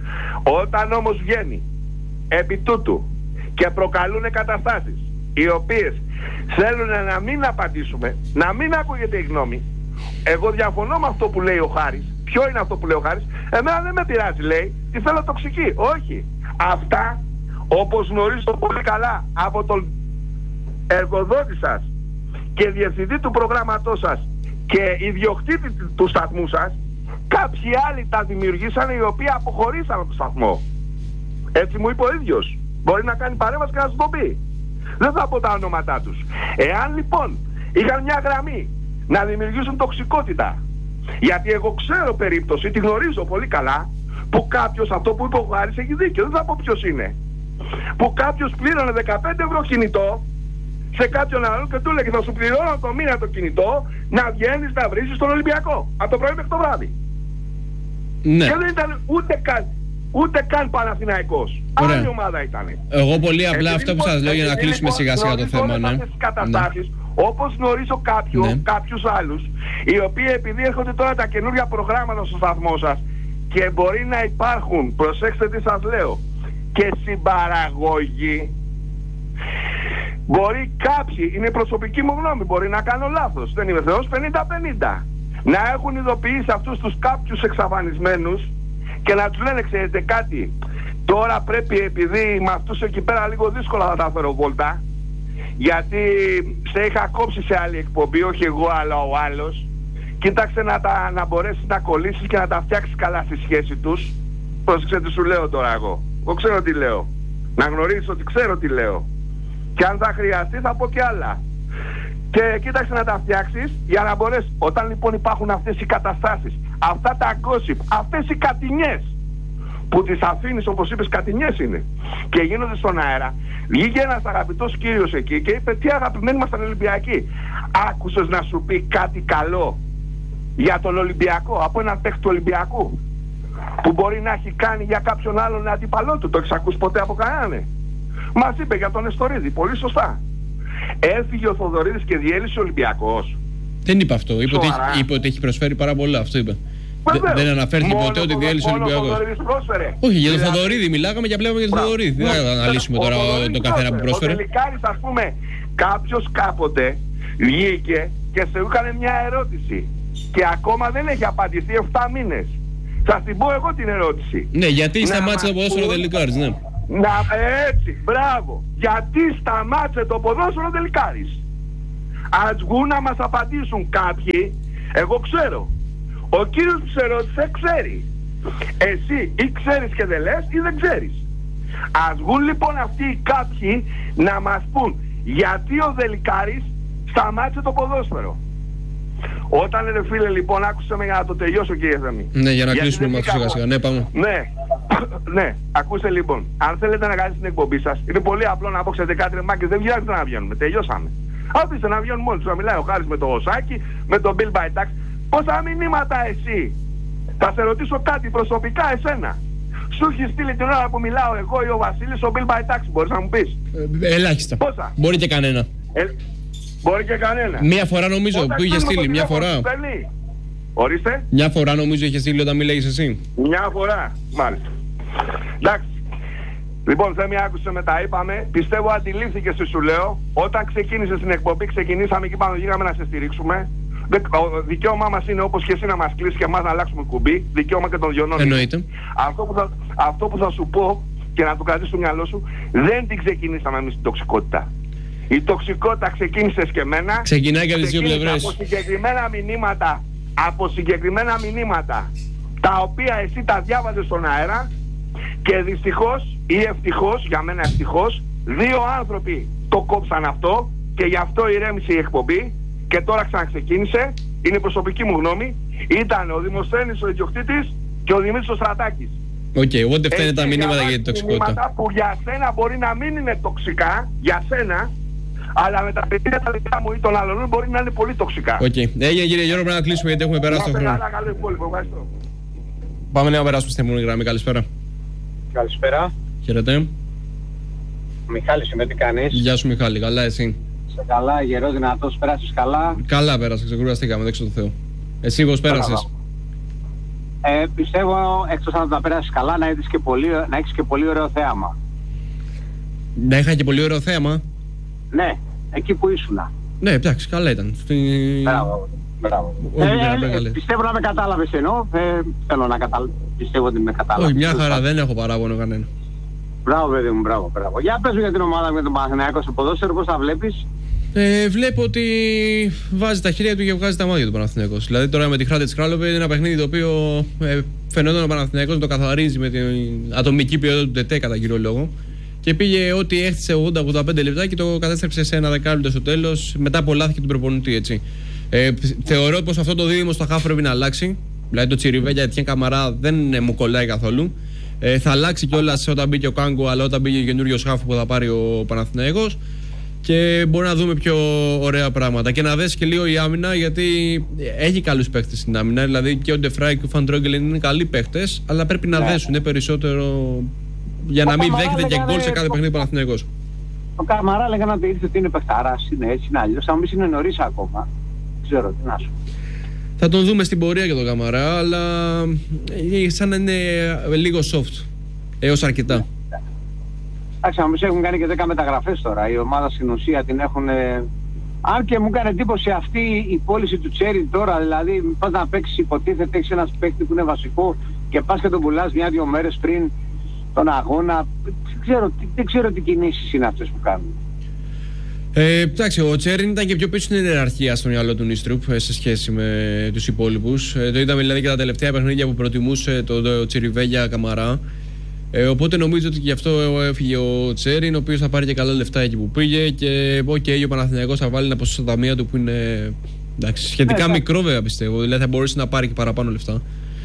Όταν όμως βγαίνει επί τούτου και προκαλούν καταστάσεις οι οποίες θέλουν να μην απαντήσουμε, να μην ακούγεται η γνώμη, εγώ διαφωνώ με αυτό που λέει ο Χάρης. Ποιο είναι αυτό που λέει ο Χάρης? Εμένα δεν με πειράζει, λέει, τι θέλω τοξική. Όχι. Αυτά, όπως γνωρίζω πολύ καλά από τον εργοδότη σας και διευθυντή του προγράμματός σας και ιδιοκτήτη του σταθμού σας, κάποιοι άλλοι τα δημιουργήσανε οι οποίοι αποχωρήσαν από το σταθμό. Έτσι μου είπε ο ίδιος. Μπορεί να κάνει παρέμβαση και να σου το πει. Δεν θα πω τα ονόματά τους. Εάν λοιπόν είχαν μια γραμμή να δημιουργήσουν τοξικότητα, γιατί εγώ ξέρω περίπτωση, τη γνωρίζω πολύ καλά, που κάποιος, αυτό που είπε ο Γάρης έχει δίκιο, δεν θα πω ποιος είναι, που κάποιος πλήρωνε 15 ευρώ κινητό σε κάποιον άλλον και του έλεγε θα σου πληρώνω το μήνα το κινητό να βγαίνεις να βρήσεις στον Ολυμπιακό από το πρωί μέχρι το βράδυ. Ναι. Και δεν ήταν ούτε καν Παναθηναϊκός. Άλλη ομάδα ήταν. Εγώ πολύ απλά αυτό που σας λέω για να κλείσουμε σιγά σιγά το θέμα. Ναι. Καταστάσεις, όπως γνωρίζω κάποιους άλλους, οι οποίοι επειδή έρχονται τώρα τα καινούργια προγράμματα στο σταθμό σας και μπορεί να υπάρχουν, προσέξτε τι σας λέω, και συμπαραγωγή, μπορεί κάποιοι, είναι προσωπική μου γνώμη, μπορεί να κάνω λάθος, δεν είμαι Θεός, 50-50, να έχουν ειδοποιήσει αυτούς τους κάποιους εξαφανισμένους και να τους λένε ξέρετε κάτι, τώρα πρέπει, επειδή με αυτούς εκεί πέρα λίγο δύσκολα θα τα φέρω βόλτα, γιατί σε είχα κόψει σε άλλη εκπομπή, όχι εγώ αλλά ο άλλος, κοίταξε να μπορέσεις να κολλήσεις και να τα φτιάξεις καλά στη σχέση τους. Πρόσεξε τι σου λέω τώρα εγώ ξέρω τι λέω, να γνωρίσεις ότι ξέρω τι λέω και αν θα χρειαστεί θα πω και άλλα. Και κοίταξε να τα φτιάξεις για να μπορέσεις, όταν λοιπόν υπάρχουν αυτές οι καταστάσεις, αυτά τα gossip, αυτές οι κατηνιές που τις αφήνεις, όπως είπες, κατηνιές είναι και γίνονται στον αέρα. Βγήκε ένας αγαπητός κύριος εκεί και είπε τι αγαπημένοι μας ήταν Ολυμπιακοί. Άκουσες να σου πει κάτι καλό για τον Ολυμπιακό από έναν παίκτη του Ολυμπιακού που μπορεί να έχει κάνει για κάποιον άλλον αντίπαλό του? Το έχεις ακούσει ποτέ από κανέναν? Μας είπε για τον Νεστορίδη, πολύ σωστά. Έφυγε ο Θοδωρίδης και διέλυσε ο Ολυμπιακός. Δεν είπε αυτό, είπε ότι έχει προσφέρει πάρα πολλά, αυτό είπε. Δεν αναφέρθηκε ποτέ ότι διέλυσε ο Ολυμπιακός. Όχι, για τον Θοδωρίδη μιλάγαμε και απλά για τον Θοδωρίδη. Δεν θα αναλύσουμε τώρα τον καθένα που πρόσφερε. Ο Τελικάρης, ας πούμε, κάποιος κάποτε βγήκε και σε έκανε μια ερώτηση. και ακόμα δεν έχει απαντηθεί 7 μήνες. Θα την πω εγώ την ερώτηση. Ναι, γιατί σταμάτησε το ποδόσφαιρο Δελικάρης, ναι. Έτσι, μπράβο. Γιατί σταμάτησε το ποδόσφαιρο Δελικάρης. Ας βγουν να μας απαντήσουν κάποιοι. Εγώ ξέρω. Ο κύριος που σε ρώτησε ξέρει. Εσύ ή ξέρεις και δεν λες ή δεν ξέρεις. Ας βγουν λοιπόν αυτοί οι κάποιοι να μας πούν γιατί ο Δελικάρης σταμάτησε το ποδόσφαιρο. Όταν ρε φίλε λοιπόν, άκουσε με για να το τελειώσω κύριε Θέμη. Ναι, για να κλείσουμε με αυτό σιγά σιγά. Ναι, πάμε. Ναι, ακούστε λοιπόν. Αν θέλετε να κάνετε την εκπομπή σας, είναι πολύ απλό να πω ξέρετε κάτι ρε μάκες, δεν βγαίνετε να βγαίνουμε. Τελειώσαμε. Αφήστε να βγαίνουν μόνοι τους. Να μιλάει ο Χάρης με το Οσάκι, με τον Bill by Tax. Πόσα μηνύματα εσύ. Θα σε ρωτήσω κάτι προσωπικά εσένα. Σου έχει στείλει την ώρα που μιλάω εγώ ή ο Βασίλης ο Bill by Tax, μπορείς να μου πεις? Ελάχιστα. Πόσα? Μπορεί και κανένα. Μπορεί και κανένα. Μία φορά νομίζω που είχε στείλει, μια φορά. Ορίστε. Μια φορά νομίζω είχε στείλει όταν μιλάγεις εσύ. Μια φορά, μάλιστα. Εντάξει. Λοιπόν, Θέμη, άκουσε με τα είπαμε. Πιστεύω αντιλήφθηκες τι σου λέω. Όταν ξεκίνησε την εκπομπή, ξεκινήσαμε και είπαμε γίναμε να σε στηρίξουμε. Δικαίωμά μας είναι όπως και εσύ να μας κλείσει και εμάς να αλλάξουμε κουμπί. Δικαίωμα και των δυο. Εννοείται. Αυτό που θα σου πω και να το κρατήσεις στο μυαλό σου, δεν την ξεκινήσαμε εμείς την τοξικότητα. Η τοξικότητα ξεκίνησε και εμένα. Ξεκινάει και από τις δύο πλευρές. Από συγκεκριμένα μηνύματα τα οποία εσύ τα διάβαζες στον αέρα και δυστυχώς ή ευτυχώς, για μένα ευτυχώς, 2 άνθρωποι το κόψαν αυτό και γι' αυτό ηρέμησε η εκπομπή και τώρα ξαναξεκίνησε. Είναι η προσωπική μου γνώμη. Ήταν ο Δημοσθένης ο ιδιοκτήτης και ο Δημήτρης ο Στρατάκης. Οκ, οπότε φταίνε τα μηνύματα για την τοξικότητα. Μηνύματα που για σένα μπορεί να μην είναι τοξικά, για σένα, αλλά με τα παιδιά τα δικά μου ή των άλλων μπορεί να είναι πολύ τοξικά. Οκ. Έγινε κύριε Γιώργο, πρέπει να κλείσουμε γιατί έχουμε περάσει το χρόνο. Πάμε να περάσουμε στην επόμενη γραμμή. Καλησπέρα. Καλησπέρα. Χαίρετε. Μιχάλης είμαι, τι κάνεις? Γεια σου Μιχάλη, καλά εσύ? Σε καλά, γερός, δυνατός, πέρασες καλά? Καλά πέρασα, ξεκουραστήκαμε, δέξω το Θεό. Εσύ πώς πέρασες? Πιστεύω εκτός αν τα πέρασεις καλά να έχεις και πολύ ωραίο θέαμα. Να είχα και πολύ ωραίο θέαμα? Ναι, εκεί που ήσουνα. Ναι, εντάξει, καλά ήταν. Μπράβο. Πιστεύω να με κατάλαβες εννοώ. Θέλω να πιστεύω ότι με κατάλαβες. Όχι, μια χαρά, δεν έχω παράπονο κανένα. Μπράβο παιδί μου, μπράβο. Για πες μου για την ομάδα με τον Παναθηναϊκό στο ποδόσφαιρο, πώς τα βλέπεις? Βλέπω ότι βάζει τα χέρια του και βγάζει τα μάτια του Παναθηναϊκός. Δηλαδή τώρα με τη Χράντετς Κράλοβε είναι ένα παιχνίδι το οποίο φαινόταν ο Παναθηναϊκός να το καθαρίζει με την ατομική ποιότητα του ΤΕΤΕ κατά κύριο λόγο. Και πήγε ό,τι έχτισε 80-85 λεπτά και το κατέστρεψε σε ένα δεκάλεπτο στο τέλος. Μετά απολάθηκε τον προπονητή, έτσι. Θεωρώ πως αυτό το δίδυμο στα χαφ πρέπει να αλλάξει. Δηλαδή το Τσιριβέλια Ετιέν Καμαρά δεν μου κολλάει καθόλου. Θα αλλάξει κιόλας όταν μπήκε ο Κάγκο, αλλά όταν μπήκε ο καινούριος χαφ που θα πάρει ο Παναθηναϊκός. Και μπορεί να δούμε πιο ωραία πράγματα. Και να δέσει και λίγο η άμυνα, γιατί έχει καλούς παίχτες στην άμυνα. Δηλαδή και ο Ντεφράι και ο Φαντρόγγελεν είναι καλοί παίχτες, αλλά πρέπει να δέσουν περισσότερο για να μην δέχεται και γκολ σε κάθε παιχνίδι Παναθηναϊκός. Ο Καμαρά λέγανε ότι είναι παιχταράς, είναι έτσι, είναι αλλιώς. Θα μου πεις είναι νωρίς ακόμα. Δεν ξέρω τι να σου. Θα τον δούμε στην πορεία για τον Καμαρά, αλλά σαν να είναι λίγο soft. Έως αρκετά. Εντάξει, όμως έχουν κάνει και 10 μεταγραφές τώρα. Η ομάδα στην ουσία την έχουν. Αν και μου έκανε εντύπωση αυτή η πώληση του Τσέρι τώρα, δηλαδή πας να παίξεις, υποτίθεται έχεις ένας παίκτη που είναι βασικό και πας και τον πουλάς 1-2 μέρες πριν τον αγώνα. Δεν ξέρω τι κινήσεις είναι αυτές που κάνουν. Εντάξει, ο Τσέριν ήταν και πιο πίσω στην ιεραρχία στο μυαλό του Νίστρουπ σε σχέση με τους υπόλοιπους. Το είδαμε δηλαδή και τα τελευταία παιχνίδια που προτιμούσε το Τσιριβέλια Καμαρά. Οπότε νομίζω ότι γι' αυτό έφυγε ο Τσέριν, ο οποίος θα πάρει και καλά λεφτά εκεί που πήγε. Και ο Παναθηναϊκός θα βάλει ένα ποσό στα ταμεία του που είναι σχετικά μικρό, βέβαια πιστεύω. Δηλαδή θα μπορούσε να πάρει και παραπάνω λεφτά.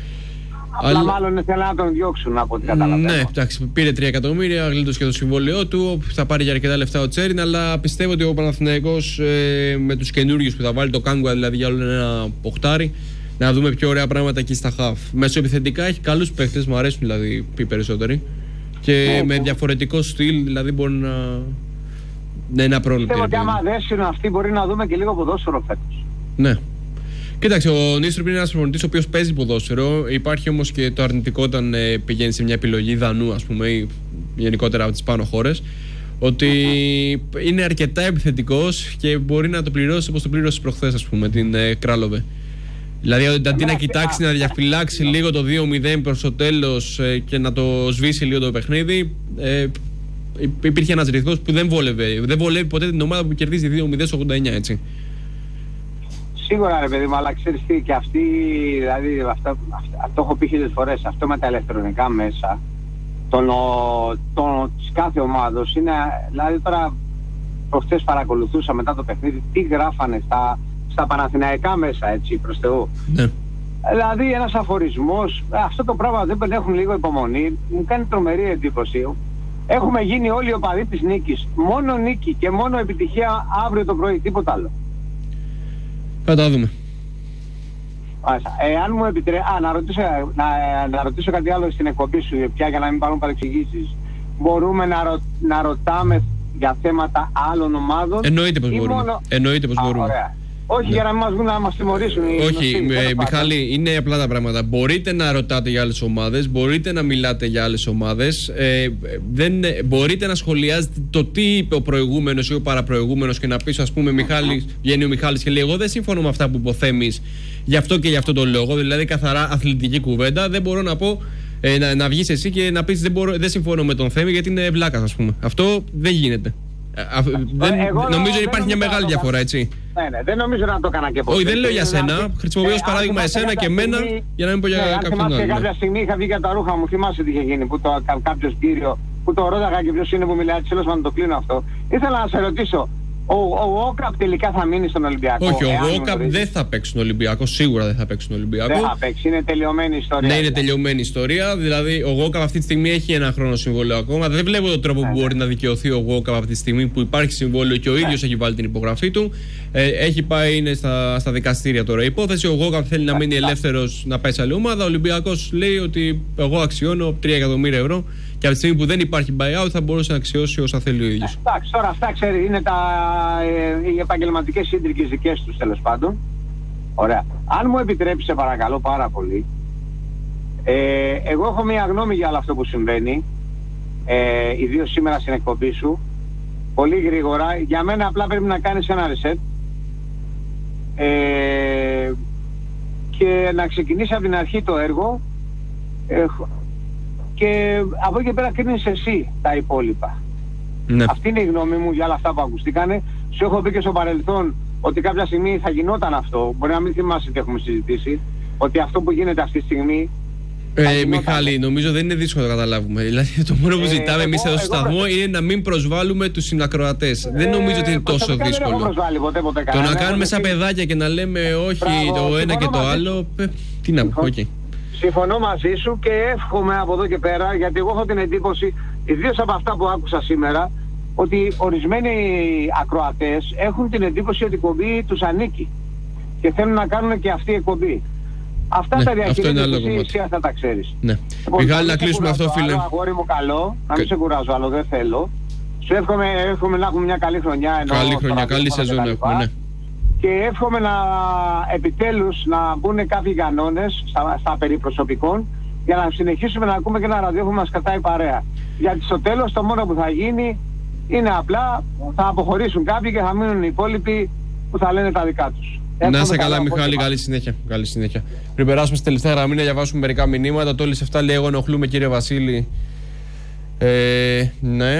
Αλλά μάλλον θέλει να τον διώξουν από ό,τι καταλαβαίνω. Ναι, εντάξει, πήρε 3 εκατομμύρια, γλίτωσε και το συμβόλαιό του. Θα πάρει για αρκετά λεφτά ο Τσέριν, αλλά πιστεύω ότι ο Παναθηναϊκός με τους καινούριους που θα βάλει, το Κάγκουα δηλαδή για όλο ένα ποχτάρι, να δούμε πιο ωραία πράγματα εκεί στα χαφ. Μεσοεπιθετικά έχει καλούς παίχτες, μου αρέσουν δηλαδή οι περισσότεροι. Και με διαφορετικό στυλ, δηλαδή μπορεί να είναι ένα πρόβλημα. Πιστεύω ότι άμα δέσουν αυτοί μπορεί να δούμε και λίγο ποδόσφαιρο φέτος. Ναι. Κοίταξε, ο Νίστρουπ είναι ένας προπονητής ο οποίος παίζει ποδόσφαιρο. Υπάρχει όμως και το αρνητικό όταν πηγαίνει σε μια επιλογή Δανού, ας πούμε, ή γενικότερα από τις πάνω χώρες. Ότι είναι αρκετά επιθετικός και μπορεί να το πληρώσει όπως το πλήρωσε προχθές, ας πούμε, την Κράλοβε. Δηλαδή αντί να κοιτάξει να διαφυλάξει λίγο το 2-0 προς το τέλος και να το σβήσει λίγο το παιχνίδι, υπήρχε ένας ρυθμός που δεν βολεύει ποτέ την ομάδα που κερδίζει 2-0 στο 89, έτσι. Σίγουρα ρε παιδί μου, αλλά ξέρεις τι, και αυτή, δηλαδή αυτό έχω πει 1000 φορές, αυτό με τα ηλεκτρονικά μέσα της κάθε ομάδος είναι, δηλαδή τώρα προχτές παρακολουθούσα μετά το παιχνίδι τι γράφανε στα παναθηναϊκά μέσα, έτσι, προς Θεού. Ναι. Δηλαδή ένας αφορισμός, αυτό το πράγμα δεν έχουν λίγο υπομονή, μου κάνει τρομερή εντύπωση. Έχουμε γίνει όλοι οι οπαδοί της νίκης, μόνο νίκη και μόνο επιτυχία αύριο το πρωί, τίποτα άλλο. Θα τα δούμε. Αν μου επιτρέπει, να ρωτήσω κάτι άλλο στην εκπομπή σου πια για να μην πάρουν παρεξηγήσεις. Μπορούμε να ρωτάμε για θέματα άλλων ομάδων? Εννοείται πως μπορούμε. Εννοείται πως μπορούμε. Ωραία. Όχι για να μην μας βγουν να μας τιμωρήσουν. Όχι, Μιχάλη, είναι απλά τα πράγματα. Μπορείτε να ρωτάτε για άλλες ομάδες, μπορείτε να μιλάτε για άλλες ομάδες, μπορείτε να σχολιάζετε το τι είπε ο προηγούμενος ή ο παραπροηγούμενος και να πεις, ας πούμε, βγαίνει ο Μιχάλης και λέει: εγώ δεν συμφωνώ με αυτά που υποθέμεις γι' αυτό και γι' αυτό τον λόγο. Δηλαδή, καθαρά αθλητική κουβέντα. Δεν μπορώ να πω να βγεις εσύ και να πεις δεν συμφωνώ με τον Θέμη γιατί είναι βλάκας, ας πούμε. Αυτό δεν γίνεται. Νομίζω υπάρχει μια μεγάλη διαφορά, έτσι. Ναι, δεν νομίζω να το έκανα και ποτέ. Όχι, δεν λέω για σένα. Χρησιμοποιώ ως παράδειγμα εσένα και εμένα για να μην πω για κάποιον άλλο. Κάποια στιγμή είχα βγει για τα ρούχα μου, θυμάσαι τι είχε γίνει, που κάποιος κύριο που το ρώταγα και ποιος είναι που μιλάει, τέλος πάντων το κλείνω αυτό. Ήθελα να σε ρωτήσω, ο ΟΚΑΠ τελικά θα μείνει στον Ολυμπιακό? Όχι, ο ΟΚΑΠ δεν θα παίξει στον Ολυμπιακό, σίγουρα δεν θα παίξει στον Ολυμπιακό. Δεν θα παίξει, είναι τελειωμένη ιστορία. Ναι, είναι τελειωμένη ιστορία. Δηλαδή, ο ΟΚΑΠ αυτή τη στιγμή έχει ένα χρόνο συμβόλαιο ακόμα. Δεν βλέπω τον τρόπο που μπορεί να δικαιωθεί ο ΟΚΑΠ αυτή τη στιγμή που υπάρχει συμβόλαιο και ο ίδιος έχει βάλει την υπογραφή του. Έχει πάει, είναι στα δικαστήρια τώρα η υπόθεση. Ο ΟΚΑΠ θέλει να μείνει ελεύθερος να πάει σε άλλη ομάδα. Ο Ολυμπιακός λέει ότι εγώ αξιώνω 3 εκατομμύρια ευρώ. Και από τη στιγμή που δεν υπάρχει buyout θα μπορούσε να αξιώσει όσα θέλει ο ίδιος. Εντάξει, τώρα αυτά ξέρει, είναι οι επαγγελματικές σύντρικες δικές τους, τέλος πάντων. Ωραία. Αν μου επιτρέψει, σε παρακαλώ πάρα πολύ, εγώ έχω μια γνώμη για όλο αυτό που συμβαίνει, ιδίως σήμερα στην εκπομπή σου. Πολύ γρήγορα, για μένα απλά πρέπει να κάνεις ένα reset και να ξεκινήσει από την αρχή το έργο. Και από εκεί και πέρα κρίνεις εσύ τα υπόλοιπα. Ναι. Αυτή είναι η γνώμη μου για όλα αυτά που ακουστήκανε. Σου έχω πει και στο παρελθόν ότι κάποια στιγμή θα γινόταν αυτό. Μπορεί να μην θυμάσαι τι έχουμε συζητήσει. Ότι αυτό που γίνεται αυτή τη στιγμή. Μιχάλη, νομίζω δεν είναι δύσκολο να καταλάβουμε. Δηλαδή, το μόνο που ζητάμε εμείς εδώ στο σταθμό είναι να μην προσβάλλουμε τους συνακροατές. Δεν νομίζω ότι είναι τόσο δύσκολο. Το να κάνουμε σαν παιδάκια και να λέμε όχι το ένα και το άλλο. Τι να πω, όχι. Συμφωνώ μαζί σου και εύχομαι από εδώ και πέρα, γιατί εγώ έχω την εντύπωση, ιδίως από αυτά που άκουσα σήμερα, ότι ορισμένοι ακροατές έχουν την εντύπωση ότι η εκπομπή τους ανήκει και θέλουν να κάνουν και αυτή η εκπομπή. Αυτά τα διαχειρίζονται εσύ αυτά τα ξέρεις. Ναι. Μιχάλη, να κλείσουμε αυτό, φίλε. Αγόρι μου, καλό, να μην σε κουράζω άλλο, δεν θέλω. Σου εύχομαι να έχουμε μια καλή χρονιά. Καλή χρονιά, καλή σεζόν έχουμε, ναι. Και εύχομαι να επιτέλους να μπουν κάποιοι κανόνες στα περί προσωπικών για να συνεχίσουμε να ακούμε και ένα ραδιόφωνο που μας κρατάει παρέα. Γιατί στο τέλος το μόνο που θα γίνει είναι απλά θα αποχωρήσουν κάποιοι και θα μείνουν οι υπόλοιποι που θα λένε τα δικά τους. Να είσαι καλά, Μιχάλη, καλή συνέχεια. Καλή συνέχεια. Πριν περάσουμε στη τελευταία γραμμή να διαβάσουμε μερικά μηνύματα. Το όλες 7 λέει: εγώ ενοχλούμε, κύριε Βασίλη. Ναι.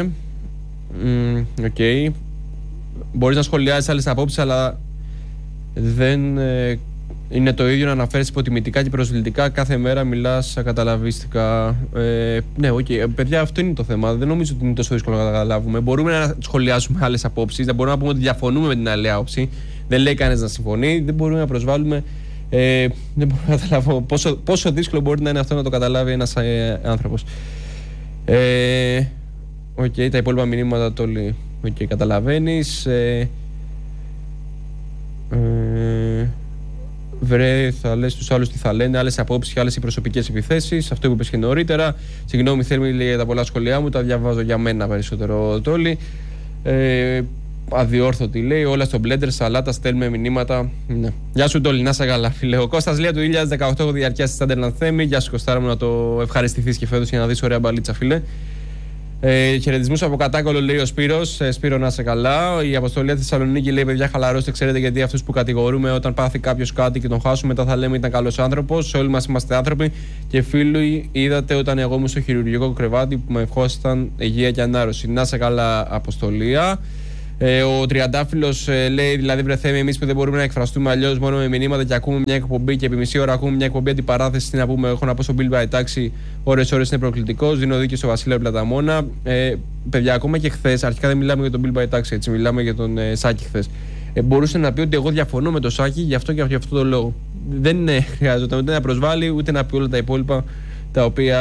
Οκ. Μπορείς να σχολιάζεις άλλες απόψεις, αλλά δεν είναι το ίδιο να αναφέρεις υποτιμητικά και προσβλητικά. Κάθε μέρα μιλάς ακαταλαβίστικα. Ναι, okay. Παιδιά, αυτό είναι το θέμα. Δεν νομίζω ότι είναι τόσο δύσκολο να καταλάβουμε. Μπορούμε να σχολιάσουμε άλλες απόψεις. Δεν μπορούμε να πούμε ότι διαφωνούμε με την άλλη άποψη. Δεν λέει κανένας να συμφωνεί. Δεν μπορούμε να προσβάλλουμε. Δεν μπορώ να καταλάβω πόσο δύσκολο μπορεί να είναι αυτό να το καταλάβει ένας άνθρωπος. Okay, τα υπόλοιπα μηνύματα το όλοι καταλαβαίνεις. Βρε, θα λες τους άλλους τι θα λένε, άλλες απόψεις και άλλες οι προσωπικές επιθέσεις. Αυτό που είπες και νωρίτερα. Συγγνώμη, Θέμη, λέει για τα πολλά σχόλιά μου. Τα διαβάζω για μένα περισσότερο, Τόλι. Αδιόρθωτη λέει, όλα στο Blender, σαλάτα, στέλνουμε μηνύματα. Ναι. Γεια σου, Τόλι, να είσαι καλά, φίλε. Ο Κώστας λέει: το 2018 έχω διαρκιάσει Σάντερλαντ Θέμη. Γεια σου, Κωστάρα μου, να το ευχαριστηθείς και φέτος για να δεις ωραία μπαλίτσα, φίλε. Χαιρετισμούς από Κατάκολο, λέει ο Σπύρος. Σπύρο, να είσαι καλά. Η αποστολή στη Θεσσαλονίκη λέει: παιδιά, χαλαρώστε, ξέρετε, γιατί αυτούς που κατηγορούμε όταν πάθει κάποιος κάτι και τον χάσουμε, μετά θα λέμε ήταν καλός άνθρωπος. Όλοι μας είμαστε άνθρωποι και φίλοι. Είδατε όταν εγώ ήμουν στο χειρουργικό κρεβάτι που με ευχόσασταν υγεία και ανάρρωση. Να είσαι καλά, αποστολία. Ο Τριαντάφυλλος λέει: δηλαδή, βρε Θέμη, εμείς που δεν μπορούμε να εκφραστούμε αλλιώς μόνο με μηνύματα και ακούμε μια εκπομπή και επί μισή ώρα ακούμε μια εκπομπή αντιπαράθεση. Τι να πούμε, έχω να πω στον Bill by Taxi, ώρες-ώρες είναι προκλητικός. Δίνω δίκιο στο Βασίλειο Πλαταμόνα. Παιδιά, ακόμα και χθες, αρχικά δεν μιλάμε για τον Bill by Taxi, έτσι, μιλάμε για τον Σάκη χθες. Μπορούσε να πει ότι εγώ διαφωνώ με τον Σάκη γι' αυτό και γι' αυτό το λόγο. Δεν χρειάζεται ούτε να προσβάλλει ούτε να πει όλα τα υπόλοιπα τα οποία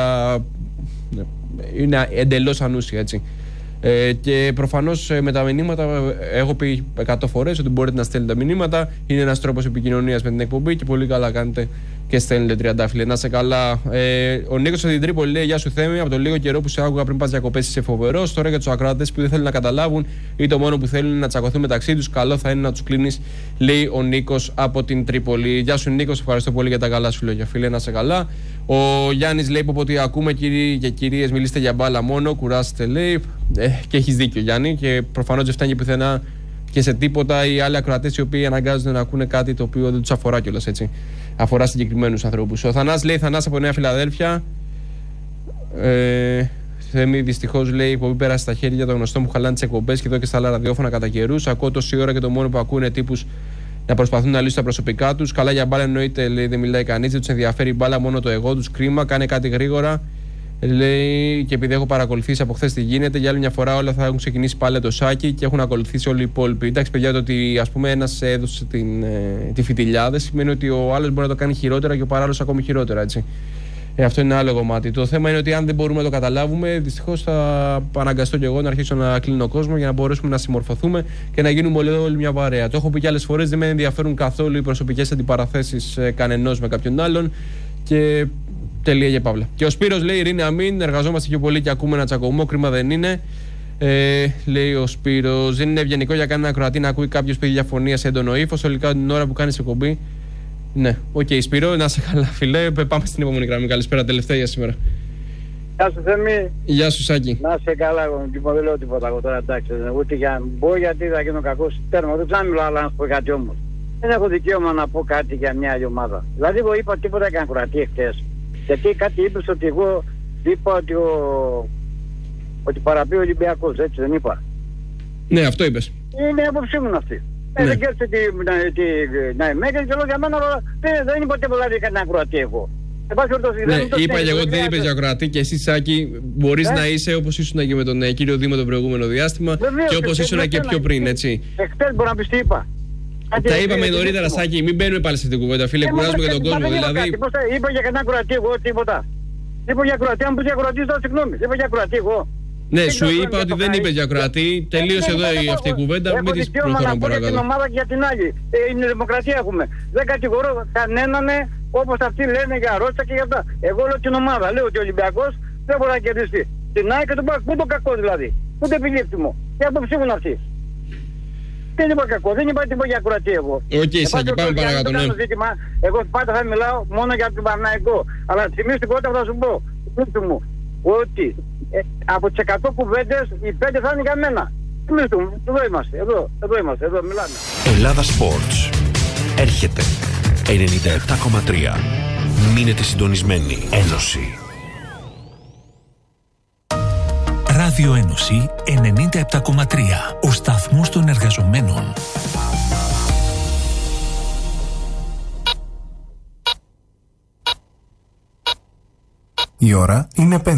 είναι εντελώς ανούσια, έτσι. Και προφανώς με τα μηνύματα, έχω πει 100 φορές ότι μπορείτε να στέλνετε τα μηνύματα. Είναι ένας τρόπος επικοινωνίας με την εκπομπή και πολύ καλά κάνετε και στέλνετε, Τριαντάφυλλε. Να είσαι καλά. Ο Νίκος από την Τρίπολη λέει: γεια σου Θέμη, από το λίγο καιρό που σε άκουγα πριν πας διακοπές είσαι φοβερός. Τώρα για τους ακροατές που δεν θέλουν να καταλάβουν ή το μόνο που θέλουν είναι να τσακωθούν μεταξύ τους, καλό θα είναι να τους κλείνεις, λέει ο Νίκος από την Τρίπολη. Γεια σου Νίκος, ευχαριστώ πολύ για τα καλά σου λόγια, φίλε. Να είσαι καλά. Ο Γιάννης λέει: ότι ακούμε κύριοι και κυρίες, μιλήστε για μπάλα μόνο, κουράσετε, λέει. Και έχεις δίκιο, Γιάννη, και προφανώς δεν φτάνει πουθενά και σε τίποτα οι άλλοι ακροατές οι οποίοι αναγκάζονται να ακούνε κάτι το οποίο δεν τους αφορά κιόλας, έτσι. Αφορά συγκεκριμένους ανθρώπους. Ο Θανάς λέει: Θανάς από Νέα Φιλαδέλφια. Θέμη, δυστυχώς λέει: η εκπομπή πέρασε στα χέρια των γνωστών που χαλάνε τις εκπομπές και εδώ και στα άλλα ραδιόφωνα κατά καιρούς. Ακούω τόση ώρα και το μόνο που ακούνε τύπους να προσπαθούν να λύσουν τα προσωπικά τους. Καλά για μπάλα εννοείται, λέει, δεν μιλάει κανείς, δεν τους ενδιαφέρει η μπάλα, μόνο το εγώ τους. Κρίμα, κάνε κάτι γρήγορα. Λέει, και επειδή έχω παρακολουθήσει από χθες τι γίνεται, για άλλη μια φορά όλα θα έχουν ξεκινήσει πάλι το Σάκη και έχουν ακολουθήσει όλοι οι υπόλοιποι. Εντάξει, παιδιά, το ότι ας πούμε ένας έδωσε τη φιτιλιά δεν σημαίνει ότι ο άλλος μπορεί να το κάνει χειρότερα και ο παράλληλος ακόμη χειρότερα, έτσι. Αυτό είναι άλλο κομμάτι. Το θέμα είναι ότι αν δεν μπορούμε να το καταλάβουμε, δυστυχώς θα αναγκαστώ και εγώ να αρχίσω να κλείνω κόσμο για να μπορέσουμε να συμμορφωθούμε και να γίνουμε όλοι μια παρέα. Το έχω πει και άλλες φορές, δεν με ενδιαφέρουν καθόλου οι προσωπικές αντιπαραθέσεις κανενός με κάποιον άλλον. Και τελεία και παύλα. Και ο Σπύρος λέει: Ειρήνη, αμήν. Εργαζόμαστε πιο πολύ και ακούμε ένα τσακωμό. Κρίμα δεν είναι. Λέει ο Σπύρος: δεν είναι ευγενικό για κανένα ακροατή να ακούει κάποιος πει διαφωνία σε έντονο ύφος, ολικά την ώρα που κάνει εκπομπή. Ναι, οκ, Σπύρο, να είσαι καλά, φιλέ. Πάμε στην επόμενη γραμμή. Καλησπέρα, τελευταία για σήμερα. Γεια σου, Θέμη. Γεια σου, Σάκη. Να είσαι καλά, εγώ δεν λέω τίποτα εγώ τώρα, εντάξει. Ούτε για μπω γιατί θα γίνω κακός. Τέρμα, δεν ξέρω αλλά να σου πω κάτι όμως. Δεν έχω δικαίωμα να πω κάτι για μια άλλη ομάδα. Δηλαδή, εγώ είπα τίποτα για ακροατή χτες. Γιατί κάτι είπες ότι εγώ είπα ότι παραπεί ο Ολυμπιακός, έτσι δεν είπα. Ναι, αυτό είπες. Είναι άποψή μου αυτή. Δεν κέρδισε την Ναϊμέγερ και λέω για μένα δεν είπα τίποτα για κανένα ακροατή εγώ. Ναι, είπα και εγώ ότι δεν είπες για ακροατή και εσύ, Σάκη, μπορείς να είσαι όπως ήσουν και με τον κύριο Δήμο το προηγούμενο διάστημα και όπως ήσουν και πιο πριν, έτσι. Εχθές μπορώ να πεις τι είπα. Τα είπαμε νωρίτερα, Σάκη, μην μπαίνουμε πάλι σε την κουβέντα, φίλε, κουράζουμε και τον κόσμο. Δηλαδή. Είπα για κανένα ακροατή εγώ τίποτα. Είπα για ακροατή, αν πεις για ακροατή, ζητάω συγγνώμη. Είπα για ακροατή εγώ. Ναι, σου είπα ότι δεν είπες για ακροατή. Τελείωσε εδώ αυτή η κουβέντα. Μην τις προχωράμε παρακάτω. Για την ομάδα και για την άλλη. Είναι δημοκρατία έχουμε. Δεν κατηγορώ κανέναν όπως αυτοί λένε για Ρώστα και για αυτά. Εγώ λέω την ομάδα. Λέω ότι ο Ολυμπιακός δεν μπορεί να κερδίσει την ΑΕΚ και τον ΠΑΟΚ. Πού το κακό δηλαδή. Πού το επιλήπτυμο. Και άποψή μου αυτή. Δεν είπα κακό, δεν είπα τίποτα για ακροατή εγώ. Οκ, Σάκη, πάμε παρακάτω. Εγώ πάντα θα μιλάω μόνο για τον Παναθηναϊκό. Αλλά θυμίστηκότητα θα σου πω. Μου ότι από τις 100 κουβέντες οι 5 θα είναι για μένα. Εδώ είμαστε, εδώ μιλάμε. Ελλάδα Sports έρχεται 97,3. Μείνετε συντονισμένοι. Ένωση. Ράδιο Ένωση 97,3. Ο σταθμός των εργαζομένων. Η ώρα είναι 5.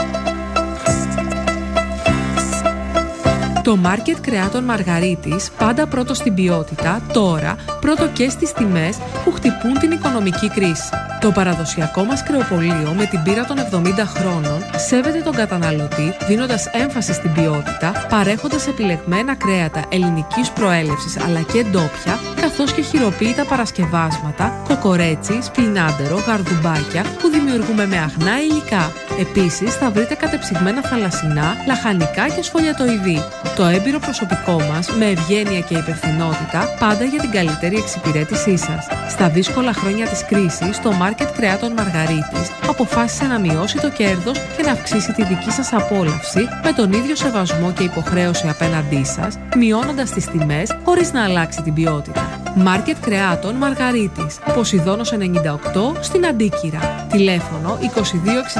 Το μάρκετ κρεάτων Μαργαρίτης, πάντα πρώτο στην ποιότητα, τώρα πρώτο και στις τιμές που χτυπούν την οικονομική κρίση. Το παραδοσιακό μας κρεοπωλείο με την πείρα των 70 χρόνων σέβεται τον καταναλωτή δίνοντας έμφαση στην ποιότητα, παρέχοντας επιλεγμένα κρέατα ελληνικής προέλευσης αλλά και ντόπια, καθώς και χειροποίητα παρασκευάσματα, κοκορέτσι, σπινάντερο, γαρδουμπάκια που δημιουργούμε με αγνά υλικά. Επίσης θα βρείτε κατεψυγμένα θαλασσινά, λαχανικά και σφολιατοειδή. Το έμπειρο προσωπικό μας, με ευγένεια και υπευθυνότητα, πάντα για την καλύτερη εξυπηρέτησή σας. Στα δύσκολα χρόνια της κρίσης, το Μάρκετ Κρεάτων Μαργαρίτης αποφάσισε να μειώσει το κέρδος και να αυξήσει τη δική σας απόλαυση με τον ίδιο σεβασμό και υποχρέωση απέναντί σας, μειώνοντας τις τιμές χωρίς να αλλάξει την ποιότητα. Μάρκετ Κρεάτων Μαργαρίτης, Ποσειδώνος 98 στην Αντίκυρα. Τηλέφωνο 22 67 0 42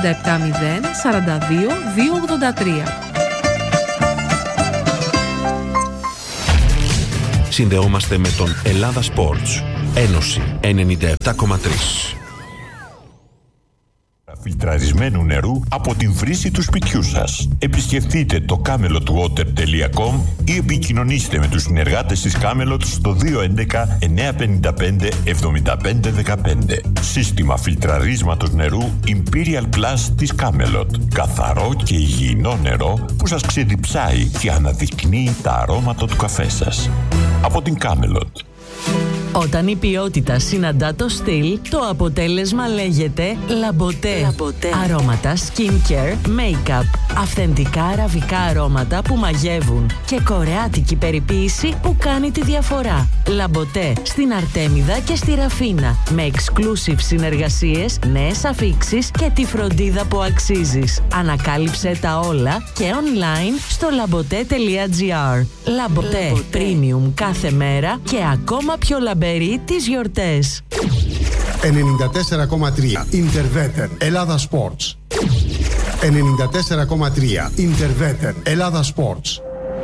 283. Συνδεόμαστε με τον Ελλάδα Sports. Ένωση 97,3. Φιλτραρισμένου νερού από την βρύση του σπιτιού σας. Επισκεφτείτε το camelotwater.com ή επικοινωνήστε με τους συνεργάτες της Camelot στο 211 955 7515. Σύστημα φιλτραρίσματος νερού Imperial Plus της Camelot. Καθαρό και υγιεινό νερό που σας ξεδιψάει και αναδεικνύει τα αρώματα του καφέ σας. Από την Camelot. Όταν η ποιότητα συναντά το στυλ, το αποτέλεσμα λέγεται Λαμποτέ. Αρώματα skincare, make-up, αυθεντικά αραβικά αρώματα που μαγεύουν και κορεάτικη περιποίηση που κάνει τη διαφορά. Λαμποτέ στην Αρτέμιδα και στη Ραφίνα, με exclusive συνεργασίες, νέες αφίξεις και τη φροντίδα που αξίζεις. Ανακάλυψε τα όλα και online στο labote.gr. Λαμποτέ, premium κάθε μέρα και ακόμα πιο λαμπερή τις γιορτές. 94,3 Interveter Ελλάδα Sports. 94,3 Interveter Ελλάδα Sports.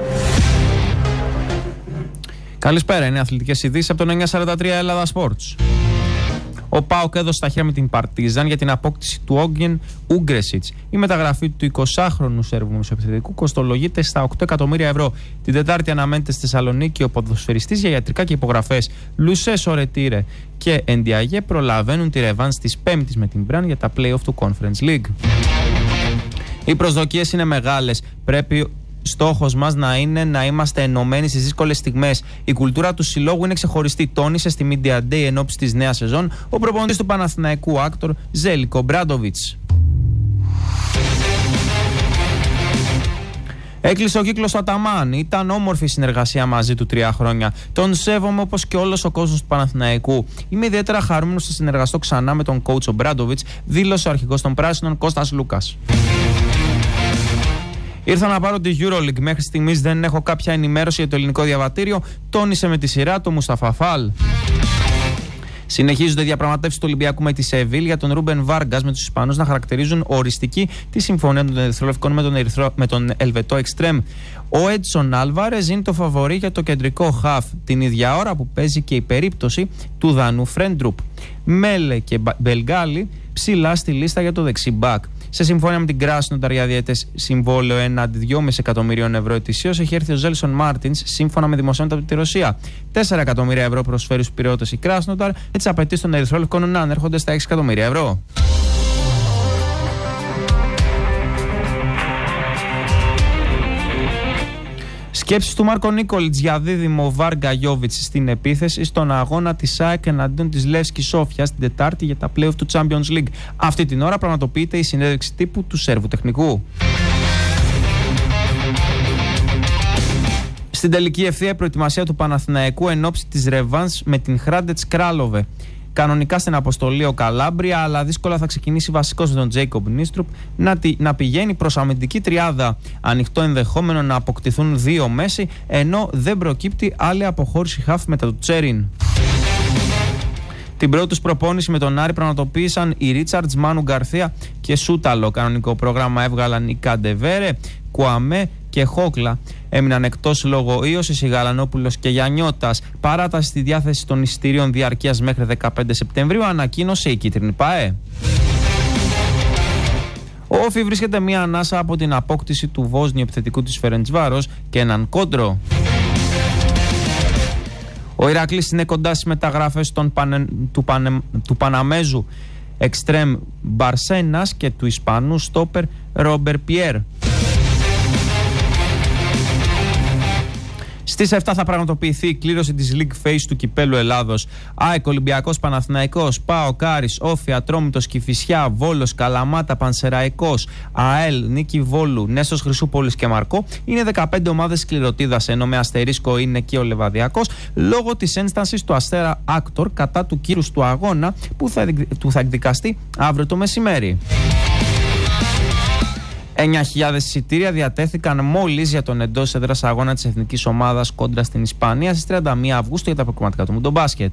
Καλησπέρα, είναι αθλητικές ειδήσεις από το 943 Ελλάδα Sports. Ο ΠΑΟΚ έδωσε τα χέρια με την Παρτίζαν για την απόκτηση του Όγγεν Ούγκρεσιτς. Η μεταγραφή του 20χρονου Σέρβου μεσοεπιθετικού κοστολογείται στα 8 εκατομμύρια ευρώ. Την Τετάρτη αναμένεται στη Θεσσαλονίκη ο ποδοσφαιριστής για ιατρικά και υπογραφές. Λουσέ Σορετήρε και Εντιαγέ προλαβαίνουν τη ρεβάνς της Πέμπτης με την Μπραν για τα play-off του Conference League. Οι προσδοκίες είναι μεγάλες. Πρέπει στόχος μας να είναι να είμαστε ενωμένοι στις δύσκολες στιγμές. Η κουλτούρα του συλλόγου είναι ξεχωριστή, τόνισε στη Media Day εν ώψη της νέας σεζόν ο προπονητής του Παναθηναϊκού Άκτορ Ζέλικο Μπράντοβιτς. Έκλεισε ο κύκλος του Αταμάν. Ήταν όμορφη η συνεργασία μαζί του 3 χρόνια. Τον σέβομαι όπως και όλος ο κόσμος του Παναθηναϊκού. Είμαι ιδιαίτερα χαρούμενος να συνεργαστώ ξανά με τον coach ο Μπράντοβιτς, δήλωσε ο αρχηγός των Πράσινων Κώστας Λούκας. Ήρθα να πάρω τη EuroLeague. Μέχρι στιγμής δεν έχω κάποια ενημέρωση για το ελληνικό διαβατήριο, τόνισε με τη σειρά του Μουσταφά Φαλ. Συνεχίζονται οι διαπραγματεύσεις του Ολυμπιακού με τη Σεβίλ για τον Ρούμπεν Βάργκας, με τους Ισπανούς να χαρακτηρίζουν οριστική τη συμφωνία των Ερυθρόλευκων με τον Ελβετό Εξτρέμ. Ο Έτσον Άλβαρες είναι το φαβορί για το κεντρικό χαφ, την ίδια ώρα που παίζει και η περίπτωση του Δανού Φρέντρουπ. Μέλε και Μπελγκάλη ψηλά στη λίστα για το δεξί μπακ. Σε συμφωνία με την Κράσνονταρ για διετές συμβόλαιο έναντι 2,5 εκατομμυρίων ευρώ ετησίως έχει έρθει ο Ζέλσον Μάρτινς, σύμφωνα με δημοσιεύματα από τη Ρωσία. 4 εκατομμύρια ευρώ προσφέρει στους πυραιώτες η Κράσνονταρ, έτσι απαιτεί στον Ερυθρόλευκο να ανέρχονται στα 6 εκατομμύρια ευρώ. Σκέψεις του Μάρκο Νίκολιτς για δίδυμο Βάργκα Γιόβιτς στην επίθεση στον αγώνα της ΑΕΚ εναντίον της Λεύσκη Σόφια την Τετάρτη για τα play-off του Champions League. Αυτή την ώρα πραγματοποιείται η συνέντευξη τύπου του Σέρβου τεχνικού. Στην τελική ευθεία η προετοιμασία του Παναθηναϊκού εν ώψη της ρεβάνς με την Χράντετς Κράλοβε. Κανονικά στην αποστολή ο Καλάμπρια, αλλά δύσκολα θα ξεκινήσει βασικός με τον Τζέικομπ Νίστρουπ να πηγαίνει προς αμυντική τριάδα. Ανοιχτό ενδεχόμενο να αποκτηθούν 2 μέση, ενώ δεν προκύπτει άλλη αποχώρηση χαφ μετά του Τσέριν. Την πρώτη τους προπόνηση με τον Άρη πραγματοποίησαν οι Ρίτσαρτς, Μάνου Γκαρθία και Σούταλο. Κανονικό πρόγραμμα έβγαλαν οι Καντεβέρε, Κουαμέ και Χόκλα. Έμειναν εκτός λόγω ίωσης οι Γαλανόπουλος και Γιαννιώτας. Παράταση στη διάθεση των εισιτηρίων διαρκείας μέχρι 15 Σεπτεμβρίου ανακοίνωσε η Κίτρινη ΠΑΕ. Ο Όφι βρίσκεται μία ανάσα από την απόκτηση του Βόσνιου επιθετικού της Φερεντσβάρος και έναν κόντρο. Ο Ηρακλής είναι κοντά στις μεταγραφές του Παναμέζου Εξτρέμ Μπαρσένας και του Ισπανού στόπερ Ρόμπερ Πιέρ. Στις 7 θα πραγματοποιηθεί η κλήρωση της League Phase του Κυπέλλου Ελλάδος. ΑΕΚ, Ολυμπιακός, Παναθηναϊκός, ΠΑΟΚ, Άρης, Όφη, Ατρόμητος, Κηφισιά, Βόλος, Καλαμάτα, Πανσεραϊκός, ΑΕΛ, Νίκη Βόλου, Νέστος Χρυσούπολης και Μαρκό είναι 15 ομάδες κληροτίδας, ενώ με αστερίσκο είναι και ο Λεβαδιακός λόγω της ένστασης του Αστέρα Άκτορ κατά του κύρους του αγώνα που θα εκδικαστεί αύριο το μεσημέρι. 9.000 εισιτήρια διατέθηκαν μόλις για τον εντός έδρας αγώνα της εθνικής ομάδας κόντρα στην Ισπανία στις 31 Αυγούστου για τα προκριματικά του Μουντομπάσκετ.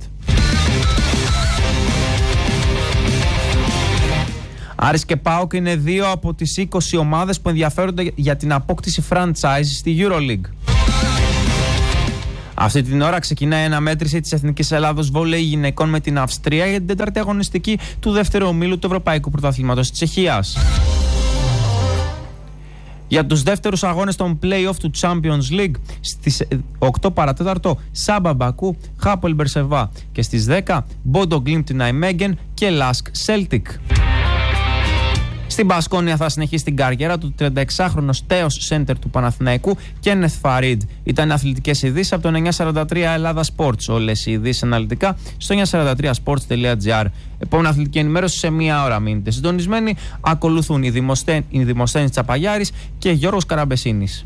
Άρης και ΠΑΟΚ είναι 2 από τις 20 ομάδες που ενδιαφέρονται για την απόκτηση franchise στη EuroLeague. Αυτή την ώρα ξεκινάει η αναμέτρηση της Εθνικής Ελλάδος Βόλεϊ γυναικών με την Αυστρία για την 4η αγωνιστική του δεύτερου ομίλου του Ευρωπαϊκού Πρωταθλήματος της Τσεχίας. Για τους δεύτερους αγώνες των play-off του Champions League στις 8 παρατέταρτο Σάμπα Μπακού, Χάπολ Μπερσεβά και στις 10 Μπόντο Γκλίμπ Ναϊμέγεν και Λάσκ Σέλτικ. Στην Μπασκόνια θα συνεχίσει την καριέρα του 36χρονος τέος σέντερ του Παναθηναϊκού Κένεθ Φαρίντ. Ήταν αθλητικές ειδήσεις από το 943 Ελλάδα Sports. Όλες οι ειδήσεις αναλυτικά στο 943sports.gr. Επόμενη αθλητική ενημέρωση σε μία ώρα. Μείνετε συντονισμένοι. Ακολουθούν η Δημοσθένης Τσαπαγιάρης και Γιώργος Καραμπεσίνης.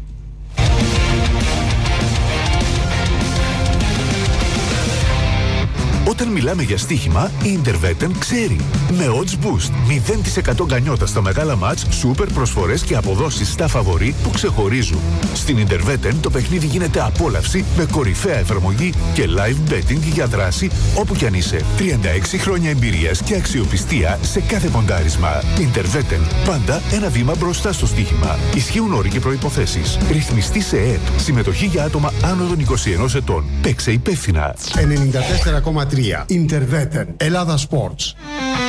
Όταν μιλάμε για στοίχημα, η Interveten ξέρει. Με odds boost, 0% γκανιότα στα μεγάλα μάτς, σούπερ προσφορές και αποδόσεις στα φαβορί που ξεχωρίζουν. Στην Interveten το παιχνίδι γίνεται απόλαυση με κορυφαία εφαρμογή και live betting για δράση όπου κι αν είσαι. 36 χρόνια εμπειρίας και αξιοπιστία σε κάθε ποντάρισμα. Interveten, πάντα ένα βήμα μπροστά στο στοίχημα. Ισχύουν όροι και προϋποθέσεις. Ρυθμιστή σε ΕΕΠ. Συμμετοχή για άτομα άνω των 21 ετών. Παίξε υπεύθυνα. 94,3 Interveten Ελλάδα Sports.